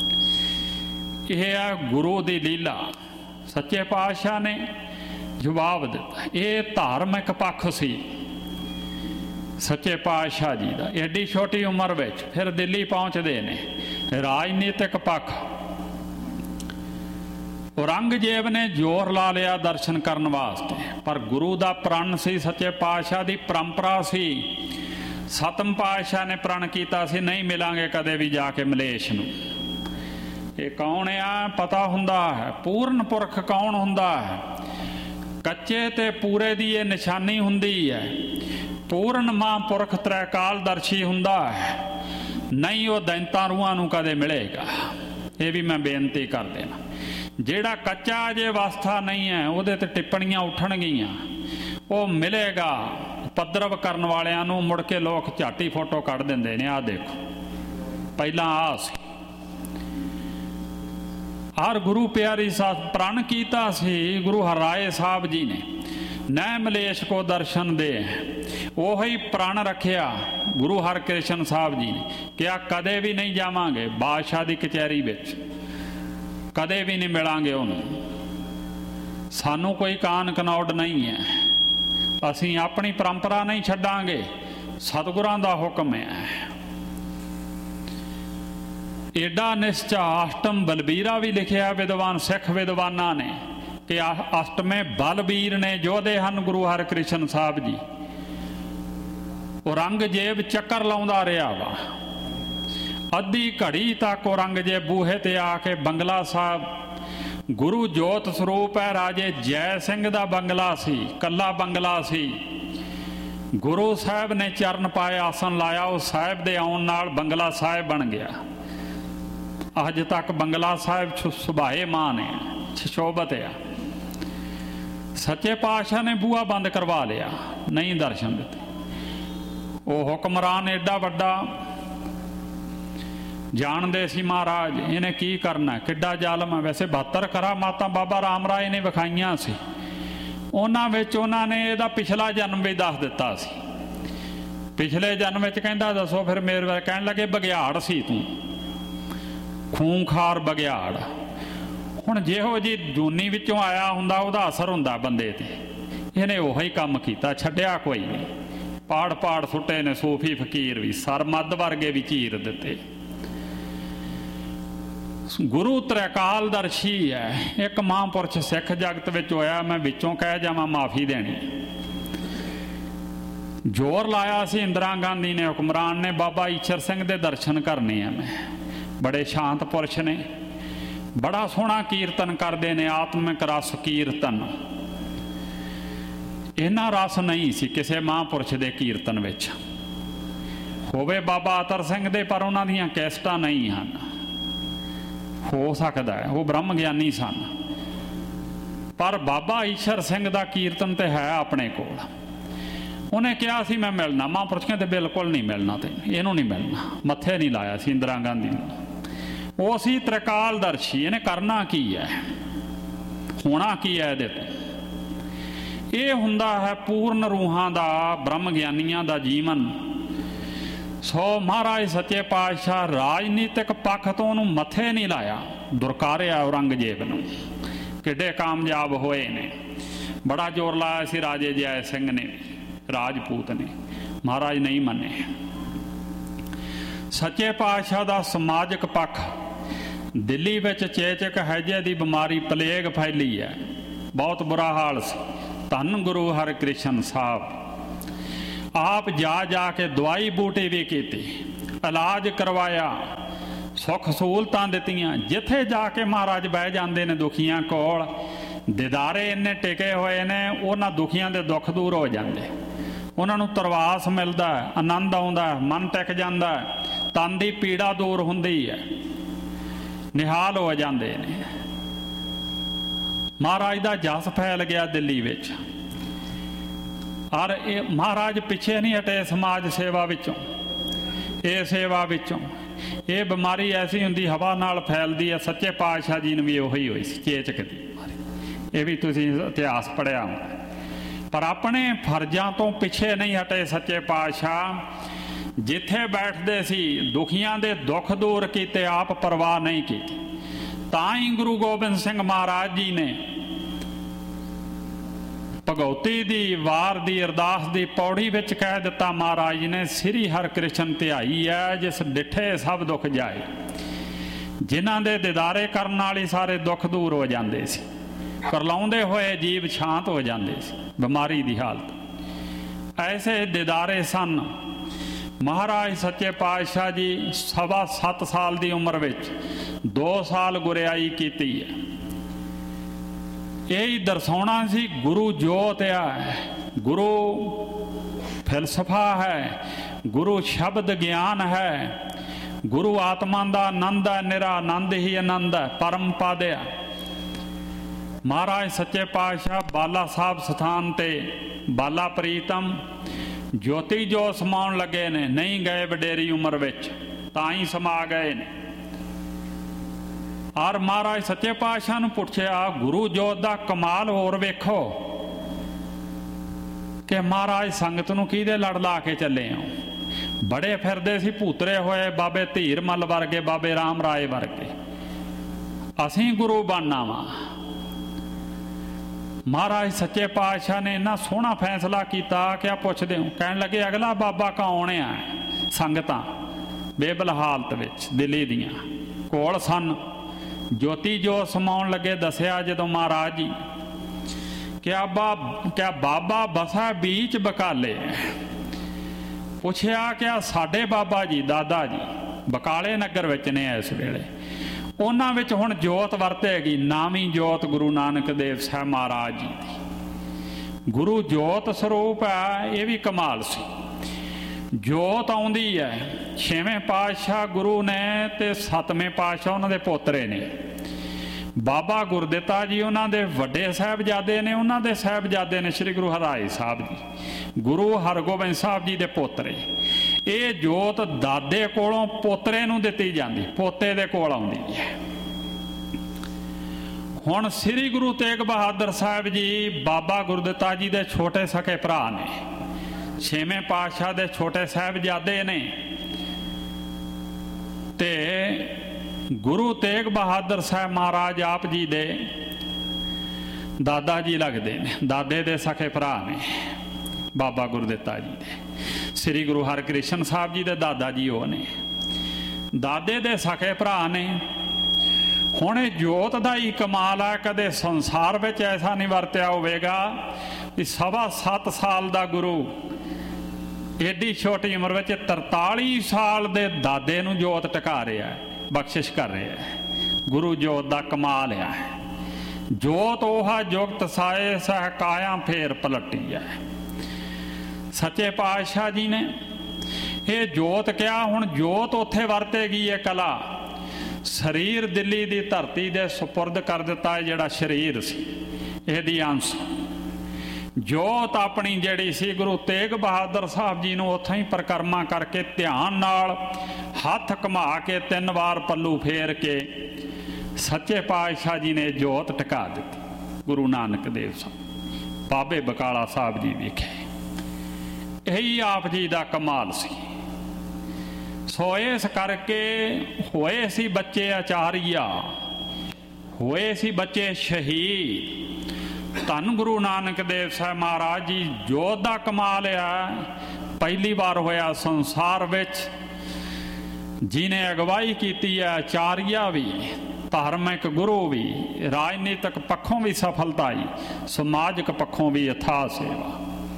ਇਹ ਆ ਗੁਰੂ ਦੀ ਲੀਲਾ। ਸੱਚੇ ਪਾਤਸ਼ਾਹ ਨੇ ਜਵਾਬ ਦਿੱਤਾ। ਇਹ ਧਾਰਮਿਕ ਪੱਖ ਸੀ ਸੱਚੇ ਪਾਤਸ਼ਾਹ ਜੀ ਦਾ। ਐਡੀ ਛੋਟੀ ਉਮਰ ਵਿੱਚ ਫਿਰ ਦਿੱਲੀ ਪਹੁੰਚਦੇ ਨੇ। ਰਾਜਨੀਤਿਕ ਪੱਖ, ਔਰੰਗਜ਼ੇਬ ਨੇ ਜ਼ੋਰ ਲਾ ਲਿਆ ਦਰਸ਼ਨ ਕਰਨ ਵਾਸਤੇ, ਪਰ ਗੁਰੂ ਦਾ ਪ੍ਰਣ ਸੀ, ਸੱਚੇ ਪਾਤਸ਼ਾਹ ਦੀ ਪਰੰਪਰਾ ਸੀ। ਸਤਮ ਪਾਤਸ਼ਾਹ ਨੇ ਪ੍ਰਣ ਕੀਤਾ ਸੀ, ਨਹੀਂ ਮਿਲਾਂਗੇ ਕਦੇ ਵੀ ਜਾ ਕੇ ਮਲੇਸ਼ ਨੂੰ। ਇਹ ਕੌਣ ਆ ਪਤਾ ਹੁੰਦਾ ਹੈ। ਪੂਰਨ ਪੁਰਖ ਕੌਣ ਹੁੰਦਾ ਹੈ? ਕੱਚੇ ਤੇ ਪੂਰੇ ਦੀ ਇਹ ਨਿਸ਼ਾਨੀ ਹੁੰਦੀ ਹੈ। ਪੂਰਨ ਮਹਾਂਪੁਰਖ ਤ੍ਰੈਕਾਲਦਰਸ਼ੀ ਹੁੰਦਾ ਹੈ, ਨਹੀਂ ਉਹ ਦੈਂਤਾਂ ਰੂਹਾਂ ਨੂੰ ਕਦੇ ਮਿਲੇਗਾ। ਇਹ ਵੀ ਮੈਂ ਬੇਨਤੀ ਕਰ ਦੇਣਾ। ਜਿਹੜਾ ਕੱਚਾ ਅਜੇ ਅਵਸਥਾ ਨਹੀਂ ਹੈ ਉਹਦੇ ਤੇ ਟਿੱਪਣੀਆਂ ਉੱਠਣਗੀਆਂ, ਉਹ ਮਿਲੇਗਾ ਉਪਦਰਵ ਕਰਨ ਵਾਲਿਆਂ ਨੂੰ। ਮੁੜ ਕੇ ਲੋਕ ਝਾਟੀ ਫੋਟੋ ਕੱਢ ਦਿੰਦੇ ਨੇ, ਆਹ ਦੇਖੋ ਪਹਿਲਾਂ ਆਹ ਸੀ। ਹਰ ਗੁਰੂ ਪਿਆਰੀ ਸਾਹਿਬ ਪ੍ਰਣ ਕੀਤਾ ਸੀ ਗੁਰੂ ਹਰਿਰਾਏ ਸਾਹਿਬ ਜੀ ਨੇ, ਨੈ ਮਲੇਸ਼ ਕੋ ਦਰਸ਼ਨ ਦੇ। ਉਹੀ ਪ੍ਰਣ ਰੱਖਿਆ ਗੁਰੂ ਹਰਕ੍ਰਿਸ਼ਨ ਸਾਹਿਬ ਜੀ ਨੇ, ਕਿਹਾ ਕਦੇ ਵੀ ਨਹੀਂ ਜਾਵਾਂਗੇ ਬਾਦਸ਼ਾਹ ਦੀ ਕਚਹਿਰੀ ਵਿੱਚ, ਕਦੇ ਵੀ ਨਹੀਂ ਮਿਲਾਂਗੇ ਉਹਨੂੰ। ਸਾਨੂੰ ਕੋਈ ਕਾਨ ਕਨੌੜ ਨਹੀਂ ਹੈ, ਅਸੀਂ ਆਪਣੀ ਪਰੰਪਰਾ ਨਹੀਂ ਛੱਡਾਂਗੇ, ਸਤਿਗੁਰਾਂ ਦਾ ਹੁਕਮ ਹੈ। ਏਡਾ ਨਿਸ਼ਚਾ ਅਸ਼ਟਮ ਬਲਬੀਰਾ ਵੀ ਲਿਖਿਆ ਵਿਦਵਾਨ ਸਿੱਖ ਵਿਦਵਾਨਾਂ ਨੇ ਕਿ ਅਸ਼ਟਮੇ ਬਲਬੀਰ ਨੇ ਯੋਧੇ ਹਨ ਗੁਰੂ ਹਰਕ੍ਰਿਸ਼ਨ ਸਾਹਿਬ ਜੀ। ਔਰੰਗਜ਼ੇਬ ਚੱਕਰ ਲਾਉਂਦਾ ਰਿਹਾ ਵਾ, ਅੱਧੀ ਘੜੀ ਤੱਕ ਔਰੰਗਜ਼ੇਬ ਬੂਹੇ ਤੇ ਆ ਕੇ ਬੰਗਲਾ ਸਾਹਿਬ, ਗੁਰੂ ਜੋਤ ਸਰੂਪ ਹੈ, ਰਾਜੇ ਜੈ ਸਿੰਘ ਦਾ ਬੰਗਲਾ ਸੀ, ਕੱਲਾ ਬੰਗਲਾ ਸੀ। ਗੁਰੂ ਸਾਹਿਬ ਨੇ ਚਰਨ ਪਾਏ, ਆਸਣ ਲਾਇਆ, ਉਹ ਸਾਹਿਬ ਦੇ ਆਉਣ ਨਾਲ ਬੰਗਲਾ ਸਾਹਿਬ ਬਣ ਗਿਆ। ਅੱਜ ਤੱਕ ਬੰਗਲਾ ਸਾਹਿਬ ਸੁਭਾਏ ਮਾਨ ਹੈ, ਸ਼ੋਭਤ ਆ। ਸੱਚੇ ਪਾਤਸ਼ਾਹ ਨੇ ਬੂਹਾ ਬੰਦ ਕਰਵਾ ਲਿਆ, ਨਹੀਂ ਦਰਸ਼ਨ ਦਿੱਤੇ। ਉਹ ਹੁਕਮਰਾਨ ਏਡਾ ਵੱਡਾ ਜਾਣਦੇ ਸੀ ਮਹਾਰਾਜ ਇਹਨੇ ਕੀ ਕਰਨਾ, ਕਿੱਡਾ ਜ਼ਾਲਮ ਹੈ। ਵੈਸੇ ਬਹੱਤਰ ਕਰਾਮਾਤਾਂ ਬਾਬਾ ਰਾਮ ਰਾਏ ਨੇ ਵਿਖਾਈਆਂ ਸੀ, ਉਹਨਾਂ ਵਿੱਚ ਉਹਨਾਂ ਨੇ ਇਹਦਾ ਪਿਛਲਾ ਜਨਮ ਵੀ ਦੱਸ ਦਿੱਤਾ ਸੀ। ਪਿਛਲੇ ਜਨਮ ਵਿੱਚ ਕਹਿੰਦਾ ਦੱਸੋ, ਫਿਰ ਮੇਰੇ ਬਾਰੇ ਕਹਿਣ ਲੱਗੇ ਬਘਿਆੜ ਸੀ ਤੂੰ, ਖੂੰਖਾਰ ਬਘਿਆੜ। ਹੁਣ ਜਿਹੋ ਜੀ ਜੂਨੀ ਵਿੱਚੋਂ ਆਇਆ ਹੁੰਦਾ ਉਹਦਾ ਅਸਰ ਹੁੰਦਾ ਬੰਦੇ ਤੇ। ਇਹਨੇ ਉਹੀ ਕੰਮ ਕੀਤਾ, ਛੱਡਿਆ ਕੋਈ ਨਹੀਂ। ਪਾੜ ਪਾੜ ਸੁੱਟੇ ਨੇ ਸੂਫੀ ਫਕੀਰ ਵੀ, ਸਰਮੱਦ ਵਰਗੇ ਵੀ ਚੀਰ ਦਿੱਤੇ। ਗੁਰੂ ਤ੍ਰੈਕਾਲਦਰਸ਼ੀ ਹੈ, ਇੱਕ ਮਹਾਂਪੁਰਸ਼ ਸਿੱਖ ਜਗਤ ਵਿੱਚ ਹੋਇਆ। ਮੈਂ ਵਿੱਚੋਂ ਕਹਿ ਜਾਵਾਂ ਮਾਫੀ ਦੇਣੀ। ਜ਼ੋਰ ਲਾਇਆ ਸੀ ਇੰਦਰਾ ਗਾਂਧੀ ਨੇ, ਹੁਕਮਰਾਨ ਨੇ, ਬਾਬਾ ਈਸ਼ਰ ਸਿੰਘ ਦੇ ਦਰਸ਼ਨ ਕਰਨੇ ਆ। ਮੈਂ ਬੜੇ ਸ਼ਾਂਤ ਪੁਰਸ਼ ਨੇ, ਬੜਾ ਸੋਹਣਾ ਕੀਰਤਨ ਕਰਦੇ ਨੇ, ਆਤਮਿਕ ਰਸ ਕੀਰਤਨ। ਇਹਨਾਂ ਰਸ ਨਹੀਂ ਸੀ ਕਿਸੇ ਮਹਾਂਪੁਰਸ਼ ਦੇ ਕੀਰਤਨ ਵਿੱਚ। ਹੋਵੇ ਬਾਬਾ ਅਤਰ ਸਿੰਘ ਦੇ, ਪਰ ਉਹਨਾਂ ਦੀਆਂ ਕੈਸਟਾਂ ਨਹੀਂ ਹਨ। ਹੋ ਸਕਦਾ ਹੈ ਉਹ ਬ੍ਰਹਮ ਗਿਆਨੀ ਸਨ, ਪਰ ਬਾਬਾ ਈਸ਼ਰ ਸਿੰਘ ਦਾ ਕੀਰਤਨ ਤੇ ਹੈ ਆਪਣੇ ਕੋਲ। ਉਹਨੇ ਕਿਹਾ ਸੀ ਮੈਂ ਮਿਲਣਾ, ਮਹਾਂਪੁਰਸ਼ ਕਹਿੰਦੇ ਬਿਲਕੁਲ ਨਹੀਂ ਮਿਲਣਾ, ਤੇ ਇਹਨੂੰ ਨਹੀਂ ਮਿਲਣਾ। ਮੱਥੇ ਨਹੀਂ ਲਾਇਆ ਸੀ ਇੰਦਰਾ ਗਾਂਧੀ ਨੂੰ। ਉਹ ਸੀ ਤ੍ਰੈਕਾਲਦਰਸ਼ੀ। ਇਹਨੇ ਕਰਨਾ ਕੀ ਹੈ, ਹੋਣਾ ਕੀ ਹੈ ਇਹਦੇ ਤੋਂ? ਇਹ ਹੁੰਦਾ ਹੈ ਪੂਰਨ ਰੂਹਾਂ ਦਾ, ਬ੍ਰਹਮ ਗਿਆਨੀਆਂ ਦਾ ਜੀਵਨ। ਸੋ ਮਹਾਰਾਜ ਸੱਚੇ ਪਾਤਸ਼ਾਹ ਰਾਜਨੀਤਿਕ ਪੱਖ ਤੋਂ ਉਹਨੂੰ ਮੱਥੇ ਨਹੀਂ ਲਾਇਆ, ਦੁਰਕਾਰਿਆ ਔਰੰਗਜ਼ੇਬ ਨੂੰ। ਕਿੱਡੇ ਕਾਮਯਾਬ ਹੋਏ ਨੇ। ਬੜਾ ਜ਼ੋਰ ਲਾਇਆ ਸੀ ਰਾਜੇ ਜੈ ਸਿੰਘ ਨੇ, ਰਾਜਪੂਤ ਨੇ, ਮਹਾਰਾਜ ਨਹੀਂ ਮੰਨੇ। ਸੱਚੇ ਪਾਤਸ਼ਾਹ ਦਾ ਸਮਾਜਿਕ ਪੱਖ, ਦਿੱਲੀ ਵਿੱਚ ਚੇਚਕ ਹੈਜੇ ਦੀ ਬਿਮਾਰੀ ਪਲੇਗ ਫੈਲੀ ਹੈ, ਬਹੁਤ ਬੁਰਾ ਹਾਲ ਸੀ। ਧੰਨ ਗੁਰੂ ਹਰਕ੍ਰਿਸ਼ਨ ਸਾਹਿਬ ਆਪ ਜਾ ਜਾ ਕੇ ਦਵਾਈ ਬੂਟੀ ਵੀ ਕੀਤੀ, ਇਲਾਜ ਕਰਵਾਇਆ, ਸੁੱਖ ਸਹੂਲਤਾਂ ਦਿੱਤੀਆਂ। ਜਿੱਥੇ ਜਾ ਕੇ ਮਹਾਰਾਜ ਬਹਿ ਜਾਂਦੇ ਨੇ ਦੁਖੀਆਂ ਕੋਲ, ਦਿਦਾਰੇ ਇੰਨੇ ਟਿਕੇ ਹੋਏ ਨੇ, ਉਹਨਾਂ ਦੁਖੀਆਂ ਦੇ ਦੁੱਖ ਦੂਰ ਹੋ ਜਾਂਦੇ। ਉਹਨਾਂ ਨੂੰ ਤਰਵਾਸ ਮਿਲਦਾ, ਆਨੰਦ ਆਉਂਦਾ, ਮਨ ਟਿਕ ਜਾਂਦਾ, ਤਨ ਦੀ ਪੀੜਾ ਦੂਰ ਹੁੰਦੀ ਹੈ, ਨਿਹਾਲ ਹੋ ਜਾਂਦੇ ਨੇ। ਮਹਾਰਾਜ ਦਾ ਜਸ ਫੈਲ ਗਿਆ ਦਿੱਲੀ ਵਿੱਚ। ਔਰ ਇਹ ਮਹਾਰਾਜ ਪਿੱਛੇ ਨਹੀਂ ਹਟੇ ਸਮਾਜ ਸੇਵਾ ਵਿੱਚੋਂ, ਇਹ ਸੇਵਾ ਵਿੱਚੋਂ। ਇਹ ਬਿਮਾਰੀ ਐਸੀ ਹੁੰਦੀ ਹਵਾ ਨਾਲ ਫੈਲਦੀ ਹੈ। ਸੱਚੇ ਪਾਤਸ਼ਾਹ ਜੀ ਨੂੰ ਵੀ ਉਹੀ ਹੋਈ ਸੀ, ਚੇਚਕ ਦੀ ਬਿਮਾਰੀ। ਇਹ ਵੀ ਤੁਸੀਂ ਇਤਿਹਾਸ ਪੜ੍ਹਿਆ, ਪਰ ਆਪਣੇ ਫਰਜ਼ਾਂ ਤੋਂ ਪਿੱਛੇ ਨਹੀਂ ਹਟੇ ਸੱਚੇ ਪਾਤਸ਼ਾਹ। ਜਿੱਥੇ ਬੈਠਦੇ ਸੀ ਦੁਖੀਆਂ ਦੇ ਦੁੱਖ ਦੂਰ ਕੀਤੇ, ਆਪ ਪਰਵਾਹ ਨਹੀਂ ਕੀਤੀ। ਤਾਂ ਹੀ ਗੁਰੂ ਗੋਬਿੰਦ ਸਿੰਘ ਮਹਾਰਾਜ ਜੀ ਨੇ ਭਗਉਤੀ ਦੀ ਵਾਰ ਦੀ ਅਰਦਾਸ ਦੀ ਪੌੜੀ ਵਿੱਚ ਕਹਿ ਦਿੱਤਾ, ਮਹਾਰਾਜ ਜੀ ਨੇ, ਸ੍ਰੀ ਹਰਿਕ੍ਰਿਸ਼ਨ ਧਿਆਈ ਹੈ ਜਿਸ ਡਿਠੇ ਸਭ ਦੁੱਖ ਜਾਏ। ਜਿਨ੍ਹਾਂ ਦੇ ਦਿਦਾਰੇ ਕਰਨ ਨਾਲ ਹੀ ਸਾਰੇ ਦੁੱਖ ਦੂਰ ਹੋ ਜਾਂਦੇ ਸੀ, ਕਰਲਾਉਂਦੇ ਹੋਏ ਜੀਵ ਸ਼ਾਂਤ ਹੋ ਜਾਂਦੇ ਸੀ ਬਿਮਾਰੀ ਦੀ ਹਾਲਤ। ਐਸੇ ਦਿਦਾਰੇ ਸਨ महाराज सच्चे पातशाह जी सवा सत्त साल की उम्र विच दो साल गुरियाई की है। यही दर्शाना सी गुरु जोत है, गुरु फिलसफा है, गुरु शब्द ज्ञान है, गुरु आत्मा का आनंद है, निरा आनंद ही आनंद है, परम पद है। महाराज सच्चे पातशाह बाला साहब स्थान ते बाला प्रीतम ज्योति जो समाउण लगे ने, नहीं गए वडेरी उम्र विच तां ही समा गए ने। और महाराज सच्चे पातशाह नूं पुछया गुरु जोत दा कमाल होर वेखो कि महाराज संगत नूं किहदे लड़ ला के चले हो। बड़े फिरदे सी भूतरे होए बाबे धीर मल वर्गे, बाबे राम राय वर्गे, असीं गुरु बनना वा। महाराज सच्चे पातशाह ने इन्ना सोहना फैसला किया क्या पुछदे हो। कहण लगे अगला बाबा कौन है। संगतां बेबल हालत विच दिल्ली दियां कोल सन, ज्योति जो समाउण लगे दसिया जदों महाराज जी क्या बा क्या बाबा बसा बीच बकाले। पुछया क्या साडे बाबा जी दादा जी बकाले नगर विच ने इस वेले, उन्हां विच हुण जोत वरतेगी नामी जोत गुरु नानक देव साहब महाराज जी दी। गुरु जोत स्वरूप है, ये भी कमाल सी। जोत आउंदी है छेवें पातशाह गुरु ने ते सतवें पातशाह उन्हां दे पोतरे ने। बाबा गुरदिता जी उन्हां दे वड्डे साहिबजादे ने, उन्हां दे साहिबजादे ने श्री गुरु हराए साहब जी, गुरु हरगोबिंद साहब जी दे पोतरे। ये जोत दादे कोलों पोतरे नूं दित्ती जांदी, पोते दे कोल आउंदी है। हुण श्री गुरु तेग बहादुर साहब जी बाबा गुरदिता जी दे छोटे सके भरा ने, छेवें पातशाह दे छोटे साहिबजादे ने ते गुरु तेग बहादुर साहब महाराज आप जी दे दादा जी लगते हैं, दादे दे सखे भरा ने बाबा गुरदिता जी दे। श्री गुरु हरकृष्ण साहब जी दे दादा जी वो ने, दादे दे सखे भरा ने। हुण जोत दा ही कमाल है, कदे संसार विच ऐसा नहीं वरत्या होवेगा कि सवा सत्त साल दा गुरु एडी छोटी उम्र विच तरताली साल दे दादे नूं जोत टका रहा है, बख्शिश कर रहा है। गुरु जोत दा कमाल है। जोत ओहा जुगत साए सह काया फेर पलटी है। सच्चे पातशाह जी ने ये जोत क्या, हुण जोत उत्थे वरतेगी ये कला। शरीर दिल्ली दी धरती दे सुपुर्द कर दिता है, जिहड़ा शरीर सी इहदी अंश। जोत अपनी जिहड़ी सी गुरु तेग बहादुर साहब जी नूं उत्थों ही परिक्रमा करके ध्यान नाल हथ घुमा के तीन बार पल्लू फेर के सच्चे पातशाह जी ने जोत टिका दी। गुरु नानक देव साहब बाबे बकाला साहब जी वेखे, यही आप जी का कमाल सी। सो इस करके होए सी बच्चे आचार्या, होए सी बच्चे शहीद। धन गुरु नानक देव साहब महाराज जी जोत दा कमाल है। पहली बार होया संसार विच जिन्हें अगवाई की है, आचार्या भी, धार्मिक गुरु भी, राजनीतिक पक्षों भी सफलता आई, समाजिक पक्षों भी अथाह सेवा।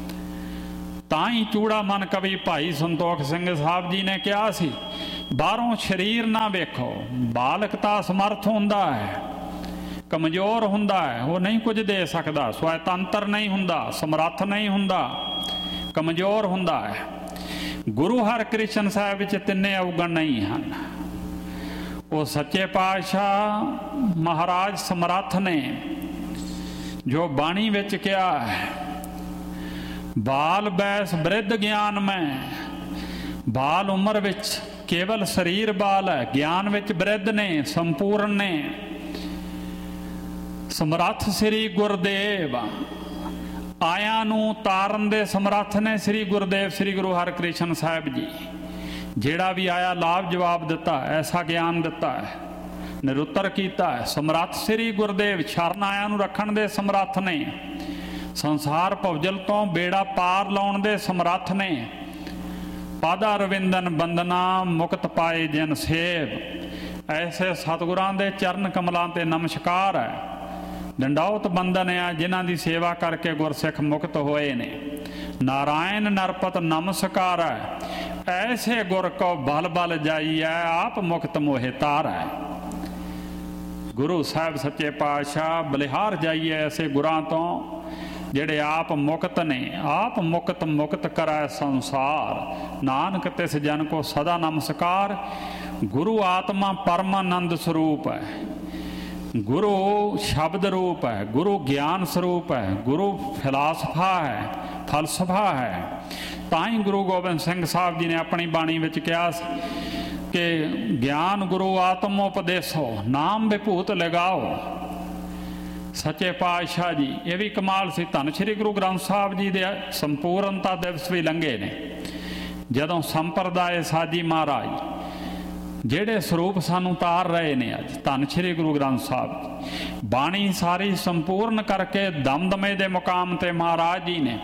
ताई चूड़ा मन कवि भाई संतोख सिंह साहब जी ने कहा सी, बाहरों शरीर ना वेखो, बालक तां समर्थ हुंदा है, कमजोर हुंदा है, वो नहीं कुछ दे सकता, स्वतंत्र नहीं हुंदा, समर्थ नहीं हुंदा, कमजोर हुंदा है। गुरु हरकृष्ण साहब विच तिन्ने अवगुण नहीं हैं। वो सच्चे पातशाह महाराज समर्थ ने जो बाणी विच कहा है, बाल बैस वृद्ध ज्ञान में, बाल उम्र विच केवल शरीर बाल है, ज्ञान विच वृद्ध ने, संपूर्ण ने। समर्थ श्री गुरुदेव आया नूं तारन दे समर्थ ने श्री गुरुदेव श्री गुरु हरकृष्ण साहब जी। जेड़ा भी आया लाभ जवाब दिता, ऐसा ज्ञान दिता है, निरुत्तर किया है। समर्थ श्री गुरुदेव शरण आया नूं रखण दे समर्थ ने, संसार भवजल तो बेड़ा पार लाउण दे समर्थ ने। पादा रविंदन बंदना मुक्त पाए जिन सेव, ऐसे सतगुरां दे चरण कमलां ते नमस्कार है। ਡੰਡੌਤ ਬੰਦਨ ਆ ਜਿਨ੍ਹਾਂ ਦੀ ਸੇਵਾ ਕਰਕੇ ਗੁਰਸਿੱਖ ਮੁਕਤ ਹੋਏ ਨੇ। ਨਾਰਾਇਣ ਨਰਪਤ ਨਮਸਕਾਰ ਹੈ, ਐਸੇ ਗੁਰ ਕੋ ਬਲ ਬਲ ਜਾਈਐ, ਆਪ ਮੁਕਤ ਮੋਹਿ ਤਾਰੈ। ਗੁਰੂ ਸਾਹਿਬ ਸੱਚੇ ਪਾਤਸ਼ਾਹ ਬਲਿਹਾਰ ਜਾਈਏ ਐਸੇ ਗੁਰਾਂ ਤੋਂ ਜਿਹੜੇ ਆਪ ਮੁਕਤ ਨੇ। ਆਪ ਮੁਕਤ ਮੁਕਤ ਕਰੈ ਸੰਸਾਰ, ਨਾਨਕ ਤਿਸ ਜਨ ਕੋ ਸਦਾ ਨਮਸਕਾਰ। ਗੁਰੂ ਆਤਮਾ ਪਰਮਾਨੰਦ ਸਰੂਪ ਹੈ, ਗੁਰੂ ਸ਼ਬਦ ਰੂਪ ਹੈ, ਗੁਰੂ ਗਿਆਨ ਸਰੂਪ ਹੈ, ਗੁਰੂ ਫਿਲਾਸਫਾ ਹੈ, ਫਲਸਫਾ ਹੈ। ਤਾਂ ਹੀ ਗੁਰੂ ਗੋਬਿੰਦ ਸਿੰਘ ਸਾਹਿਬ ਜੀ ਨੇ ਆਪਣੀ ਬਾਣੀ ਵਿੱਚ ਕਿਹਾ ਸੀ ਕਿ ਗਿਆਨ ਗੁਰੂ ਆਤਮ ਉਪਦੇਸੋ, ਨਾਮ ਵਿਭੂਤ ਲਗਾਓ। ਸੱਚੇ ਪਾਤਸ਼ਾਹ ਜੀ ਇਹ ਵੀ ਕਮਾਲ ਸੀ। ਧੰਨ ਸ਼੍ਰੀ ਗੁਰੂ ਗ੍ਰੰਥ ਸਾਹਿਬ ਜੀ ਦੇ ਸੰਪੂਰਨਤਾ ਦਿਵਸ ਵੀ ਲੰਘੇ ਨੇ, ਜਦੋਂ ਸੰਪਰਦਾਇ ਸਾਜੀ ਮਹਾਰਾਜ ਜਿਹੜੇ ਸਰੂਪ ਸਾਨੂੰ ਤਾਰ ਰਹੇ ਨੇ ਅੱਜ। ਧੰਨ ਸ਼੍ਰੀ ਗੁਰੂ ਗ੍ਰੰਥ ਸਾਹਿਬ ਬਾਣੀ ਸਾਰੀ ਸੰਪੂਰਨ ਕਰਕੇ ਦਮਦਮੇ ਦੇ ਮੁਕਾਮ ਤੇ ਮਹਾਰਾਜ ਜੀ ਨੇ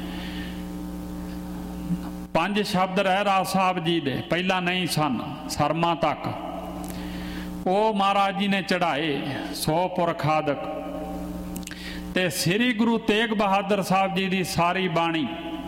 ਪੰਜ ਸ਼ਬਦ ਰਹਿਰਾਸ ਸਾਹਿਬ ਜੀ ਦੇ ਪਹਿਲਾਂ ਨਹੀਂ ਸਨ, ਸਰਮਾ ਤੱਕ ਉਹ ਮਹਾਰਾਜ ਜੀ ਨੇ ਚੜਾਏ ਸੌ ਪੁਰਖ ਆਦਿਕ। ਤੇ ਸ੍ਰੀ ਗੁਰੂ ਤੇਗ ਬਹਾਦਰ ਸਾਹਿਬ ਜੀ ਦੀ ਸਾਰੀ ਬਾਣੀ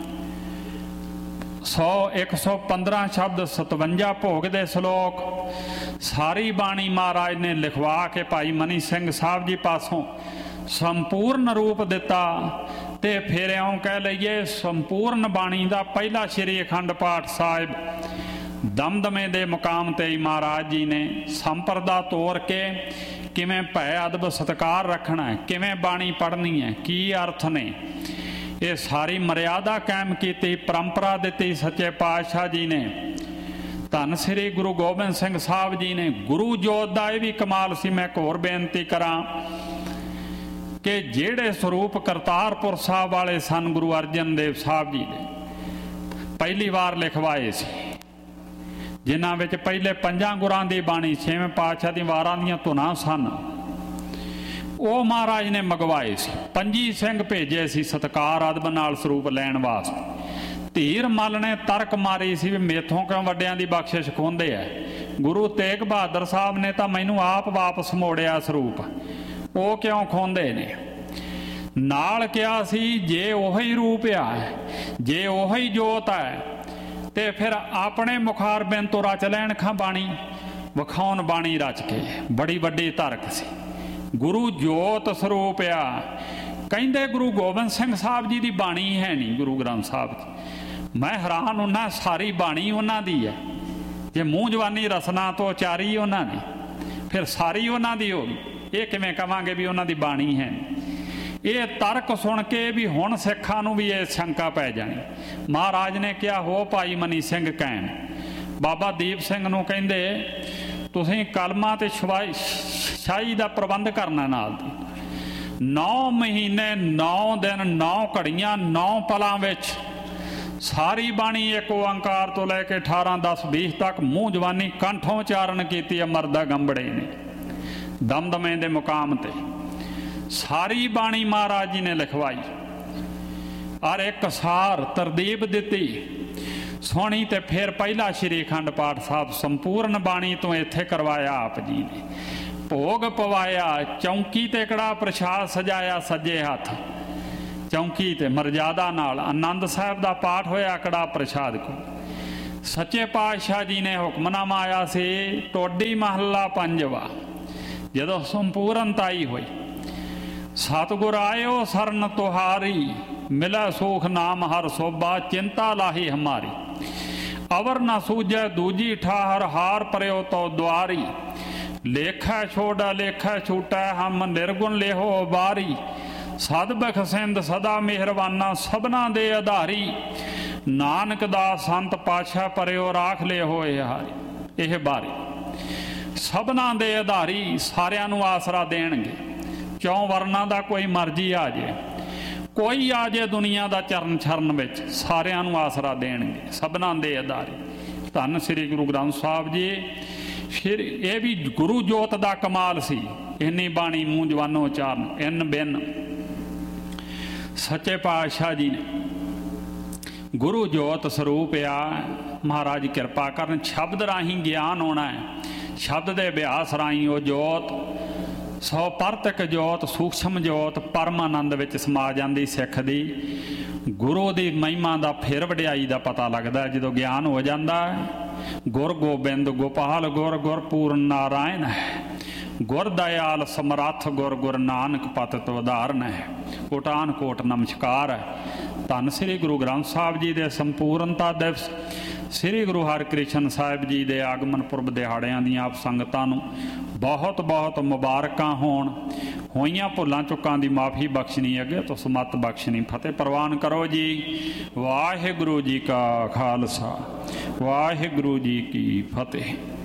ਸੌ ਇੱਕ ਸੌ ਪੰਦਰਾਂ ਸ਼ਬਦ, ਸਤਵੰਜਾ ਭੋਗ ਦੇ ਸਲੋਕ, ਸਾਰੀ ਬਾਣੀ ਮਹਾਰਾਜ ਨੇ ਲਿਖਵਾ ਕੇ ਭਾਈ ਮਨੀ ਸਿੰਘ ਸਾਹਿਬ ਜੀ ਪਾਸੋਂ ਸੰਪੂਰਨ ਰੂਪ ਦਿੱਤਾ। ਤੇ ਫਿਰ ਇਉਂ ਕਹਿ ਲਈਏ ਸੰਪੂਰਨ ਬਾਣੀ ਦਾ ਪਹਿਲਾ ਸ਼੍ਰੀ ਅਖੰਡ ਪਾਠ ਸਾਹਿਬ ਦਮਦਮੇ ਦੇ ਮੁਕਾਮ ਤੇ ਹੀ ਮਹਾਰਾਜ ਜੀ ਨੇ ਸੰਪਰਦਾ ਤੋੜ ਕੇ ਕਿਵੇਂ ਭੈ ਅਦਬ ਸਤਿਕਾਰ ਰੱਖਣਾ ਹੈ, ਕਿਵੇਂ ਬਾਣੀ ਪੜ੍ਹਨੀ ਹੈ, ਕੀ ਅਰਥ ਨੇ, ਇਹ ਸਾਰੀ ਮਰਿਆਦਾ ਕਾਇਮ ਕੀਤੀ, ਪਰੰਪਰਾ ਦਿੱਤੀ ਸੱਚੇ ਪਾਤਸ਼ਾਹ ਜੀ ਨੇ। ਧੰਨ ਸ੍ਰੀ ਗੁਰੂ ਗੋਬਿੰਦ ਸਿੰਘ ਸਾਹਿਬ ਜੀ ਨੇ ਗੁਰੂ ਜੋਤ ਦਾ ਇਹ ਵੀ ਕਮਾਲ ਸੀ। ਮੈਂ ਇੱਕ ਹੋਰ ਬੇਨਤੀ ਕਰਾਂ ਕਿ ਜਿਹੜੇ ਸਰੂਪ ਕਰਤਾਰਪੁਰ ਸਾਹਿਬ ਵਾਲੇ ਸਨ ਗੁਰੂ ਅਰਜਨ ਦੇਵ ਸਾਹਿਬ ਜੀ ਨੇ ਪਹਿਲੀ ਵਾਰ ਲਿਖਵਾਏ ਸੀ, ਜਿਨ੍ਹਾਂ ਵਿੱਚ ਪਹਿਲੇ ਪੰਜਾਂ ਗੁਰਾਂ ਦੀ ਬਾਣੀ ਛੇਵੇਂ ਪਾਤਸ਼ਾਹ ਦੀ ਵਾਰਾਂ ਦੀਆਂ ਧੁਨਾਂ ਸਨ, ਉਹ ਮਹਾਰਾਜ ਨੇ ਮੰਗਵਾਏ ਸੀ। ਪੰਜੀ ਸਿੰਘ ਭੇਜੇ ਸੀ ਸਤਿਕਾਰ ਅਦਬ ਨਾਲ ਸਰੂਪ ਲੈਣ ਵਾਸਤੇ। ਧੀਰ ਮੱਲ ਨੇ ਤਰਕ ਮਾਰੀ ਸੀ ਵੀ ਮੇਥੋਂ ਕਿਉਂ ਵੱਡਿਆਂ ਦੀ ਬਖਸ਼ਿਸ਼ ਖੋਹਦੇ ਆ। ਗੁਰੂ ਤੇਗ ਬਹਾਦਰ ਸਾਹਿਬ ਨੇ ਤਾਂ ਮੈਨੂੰ ਆਪ ਵਾਪਸ ਮੋੜਿਆ ਸਰੂਪ, ਉਹ ਕਿਉਂ ਖੋਹਦੇ ਨੇ। ਨਾਲ ਕਿਹਾ ਸੀ ਜੇ ਉਹੀ ਰੂਪ ਆ, ਜੇ ਉਹੀ ਜੋਤ ਹੈ ਤੇ ਫਿਰ ਆਪਣੇ ਮੁਖਾਰ ਬਿਨ ਤੋਂ ਰਚ ਲੈਣ ਖਾਂ ਬਾਣੀ, ਵਿਖਾਉਣ ਬਾਣੀ ਰਚ ਕੇ। ਬੜੀ ਵੱਡੀ ਤਰਕ ਸੀ। ਗੁਰੂ ਜੋਤ ਸਰੂਪ ਆ। ਕਹਿੰਦੇ ਗੁਰੂ ਗੋਬਿੰਦ ਸਿੰਘ ਸਾਹਿਬ ਜੀ ਦੀ ਬਾਣੀ ਹੈ ਨਹੀਂ ਗੁਰੂ ਗ੍ਰੰਥ ਸਾਹਿਬ ਦੀ। ਮੈਂ ਹੈਰਾਨ ਹੁੰਦਾ, ਸਾਰੀ ਬਾਣੀ ਉਹਨਾਂ ਦੀ ਹੈ। ਜੇ ਮੂੰਹ ਜਵਾਨੀ ਰਸਨਾ ਤੋਂ ਉਚਾਰੀ ਉਹਨਾਂ ਨੇ, ਫਿਰ ਸਾਰੀ ਉਹਨਾਂ ਦੀ ਹੋ ਗਈ। ਇਹ ਕਿਵੇਂ ਕਵਾਂਗੇ ਵੀ ਉਹਨਾਂ ਦੀ ਬਾਣੀ ਹੈ। ਇਹ ਤਰਕ ਸੁਣ ਕੇ ਵੀ ਹੁਣ ਸਿੱਖਾਂ ਨੂੰ ਵੀ ਇਹ ਸ਼ੰਕਾ ਪੈ ਜਾਣੀ। ਮਹਾਰਾਜ ਨੇ ਕਿਹਾ ਹੋ ਭਾਈ ਮਨੀ ਸਿੰਘ ਕਹਿਣ। ਬਾਬਾ ਦੀਪ ਸਿੰਘ ਨੂੰ ਕਹਿੰਦੇ ਤੁਸੀਂ ਕਲਮਾਂ ਤੇ ਸ਼ਾਹੀ ਦਾ ਪ੍ਰਬੰਧ ਕਰਨਾ ਨਾਲ ਦੀ। ਨੌ ਮਹੀਨੇ ਨੌ ਦਿਨ ਨੌ ਘੜੀਆਂ ਨੌ ਪਲਾਂ ਵਿੱਚ ਸਾਰੀ ਬਾਣੀ ਇੱਕ ਓੰਕਾਰ ਤੋਂ ਲੈ ਕੇ ਅਠਾਰਾਂ ਦਸ ਵੀਹ ਤੱਕ ਮੂੰਹ ਜਵਾਨੀ ਕੰਠੋਂ ਉਚਾਰਨ ਕੀਤੀ ਅਮਰਦਾ ਗੰਬੜੇ ਨੇ ਦਮਦਮੇ ਦੇ ਮੁਕਾਮ ਤੇ। ਸਾਰੀ ਬਾਣੀ ਮਹਾਰਾਜ ਜੀ ਨੇ ਲਿਖਵਾਈ ਔਰ ਇੱਕ ਸਾਰ ਤਰਦੀਬ ਦਿੱਤੀ ਸੋਹਣੀ। ਤੇ ਫਿਰ ਪਹਿਲਾ ਸ਼੍ਰੀ ਅਖੰਡ ਪਾਠ ਸਾਹਿਬ ਸੰਪੂਰਨ ਬਾਣੀ ਤੋਂ ਇੱਥੇ ਕਰਵਾਇਆ ਆਪ ਜੀ ਨੇ। ਭੋਗ ਪਵਾਇਆ, ਚੌਂਕੀ ਤੇ ਕੜਾ ਪ੍ਰਸ਼ਾਦ ਸਜਾਇਆ ਸੱਜੇ ਹੱਥ, ਚੌਂਕੀ ਤੇ ਮਰਜ਼ਾਦਾ ਨਾਲ ਆਨੰਦ ਸਾਹਿਬ ਦਾ ਪਾਠ ਹੋਇਆ ਕੜਾ ਪ੍ਰਸ਼ਾਦ ਕੋ। ਸੱਚੇ ਪਾਤਸ਼ਾਹ ਜੀ ਨੇ ਹੁਕਮਨਾਮਾ ਆਇਆ ਸੀ ਟੋਡੀ ਮਹੱਲਾ ਪੰਜਵਾ, ਜਦੋਂ ਸੰਪੂਰਨਤਾਈ ਹੋਈ। ਸਤਿਗੁਰ ਆਇਓ ਸਰਨ ਤੁਹਾਰੀ, ਮਿਲੈ ਸੂਖ ਨਾਮ ਹਰ ਸੋਭਾ, ਚਿੰਤਾ ਲਾਹੀ ਹਮਾਰੀ। ਅਵਰ ਨਾ ਸੂਝੈ ਦੂਜੀ ਠਾਹਰ, ਹਾਰ ਪਰਿਓ ਤੋ ਦੁਆਰੀ। ਲੇਖਾ ਛੋੜਾ ਲੇਖਾ ਛੂਟਾ, ਹਮ ਨਿਰਗੁਣ ਲੇਹੋ ਬਾਰੀ। ਸਦ ਬਖਸ਼ਿੰਦ ਸਦਾ ਮਿਹਰਬਾਨਾ, ਸਭਨਾ ਦੇ ਆਧਾਰੀ। ਨਾਨਕ ਦਾ ਸੰਤ ਪਾਤਸ਼ਾਹ ਪਰਿਓ ਰਾਖ ਲੇ ਹੋਏ ਹਾਰੀ। ਇਹ ਬਾਰੀ ਸਭਨਾ ਦੇ ਆਧਾਰੀ, ਸਾਰਿਆਂ ਨੂੰ ਆਸਰਾ ਦੇਣਗੇ। ਚੌਂ ਵਰਨਾਂ ਦਾ ਕੋਈ ਮਰਜ਼ੀ ਆ ਜੇ, ਕੋਈ ਆ ਜੇ ਦੁਨੀਆ ਦਾ ਚਰਨ ਛਰਨ ਵਿੱਚ, ਸਾਰਿਆਂ ਨੂੰ ਆਸਰਾ ਦੇਣਗੇ, ਸਭਨਾ ਦੇ ਆਧਾਰੀ। ਧੰਨ ਸ੍ਰੀ ਗੁਰੂ ਗ੍ਰੰਥ ਸਾਹਿਬ ਜੀ। ਫਿਰ ਇਹ ਵੀ ਗੁਰੂ ਜੋਤ ਦਾ ਕਮਾਲ ਸੀ। ਇੰਨੀ ਬਾਣੀ ਮੂੰਹ ਜਵਾਨੋਂ ਉਚਾਰਨ ਇੰਨ ਬਿਨ। ਸੱਚੇ ਪਾਤਸ਼ਾਹ ਜੀ ਨੇ ਗੁਰੂ ਜੋਤ ਸਰੂਪ ਆ। ਮਹਾਰਾਜ ਕਿਰਪਾ ਕਰਨ, ਸ਼ਬਦ ਰਾਹੀਂ ਗਿਆਨ ਆਉਣਾ ਹੈ। ਸ਼ਬਦ ਦੇ ਅਭਿਆਸ ਰਾਹੀਂ ਉਹ ਜੋਤ ਸੋ ਪਰਤਕ ਜੋਤ ਸੂਖਸ਼ਮ ਜੋਤ ਪਰਮ ਆਨੰਦ ਵਿੱਚ ਸਮਾ ਜਾਂਦੀ ਸਿੱਖ ਦੀ। ਗੁਰੂ ਦੀ ਮਹਿਮਾ ਦਾ ਫਿਰ ਵਡਿਆਈ ਦਾ ਪਤਾ ਲੱਗਦਾ ਜਦੋਂ ਗਿਆਨ ਹੋ ਜਾਂਦਾ। ਗੁਰ ਗੋਬਿੰਦ ਗੋਪਾਲ ਗੁਰ ਗੁਰਪੂਰਨ ਨਾਰਾਇਣ ਹੈ, ਗੁਰ ਦਇਆਲ ਸਮਰੱਥ ਗੁਰ ਗੁਰ ਨਾਨਕ ਪਤਿਤ ਉਦਾਹਰਨ ਹੈ। ਕੋਟਾਨ ਕੋਟ ਨਮਸਕਾਰ ਹੈ। ਧੰਨ ਸ੍ਰੀ ਗੁਰੂ ਗ੍ਰੰਥ ਸਾਹਿਬ ਜੀ ਦੇ ਸੰਪੂਰਨਤਾ ਦਿਵਸ, ਸ੍ਰੀ ਗੁਰੂ ਹਰਿਕ੍ਰਿਸ਼ਨ ਸਾਹਿਬ ਜੀ ਦੇ ਆਗਮਨ ਪੁਰਬ ਦਿਹਾੜਿਆਂ ਦੀਆਂ ਆਪ ਸੰਗਤਾਂ ਨੂੰ ਬਹੁਤ ਬਹੁਤ ਮੁਬਾਰਕਾਂ ਹੋਣ। ਹੋਈਆਂ ਭੁੱਲਾਂ ਚੁੱਕਾਂ ਦੀ ਮਾਫੀ ਬਖਸ਼ਣੀ, ਅੱਗੇ ਤੋਂ ਸਮੱਤ ਬਖਸ਼ਣੀ। ਫਤਿਹ ਪ੍ਰਵਾਨ ਕਰੋ ਜੀ। ਵਾਹਿਗੁਰੂ ਜੀ ਕਾ ਖਾਲਸਾ, ਵਾਹਿਗੁਰੂ ਜੀ ਕੀ ਫਤਿਹ।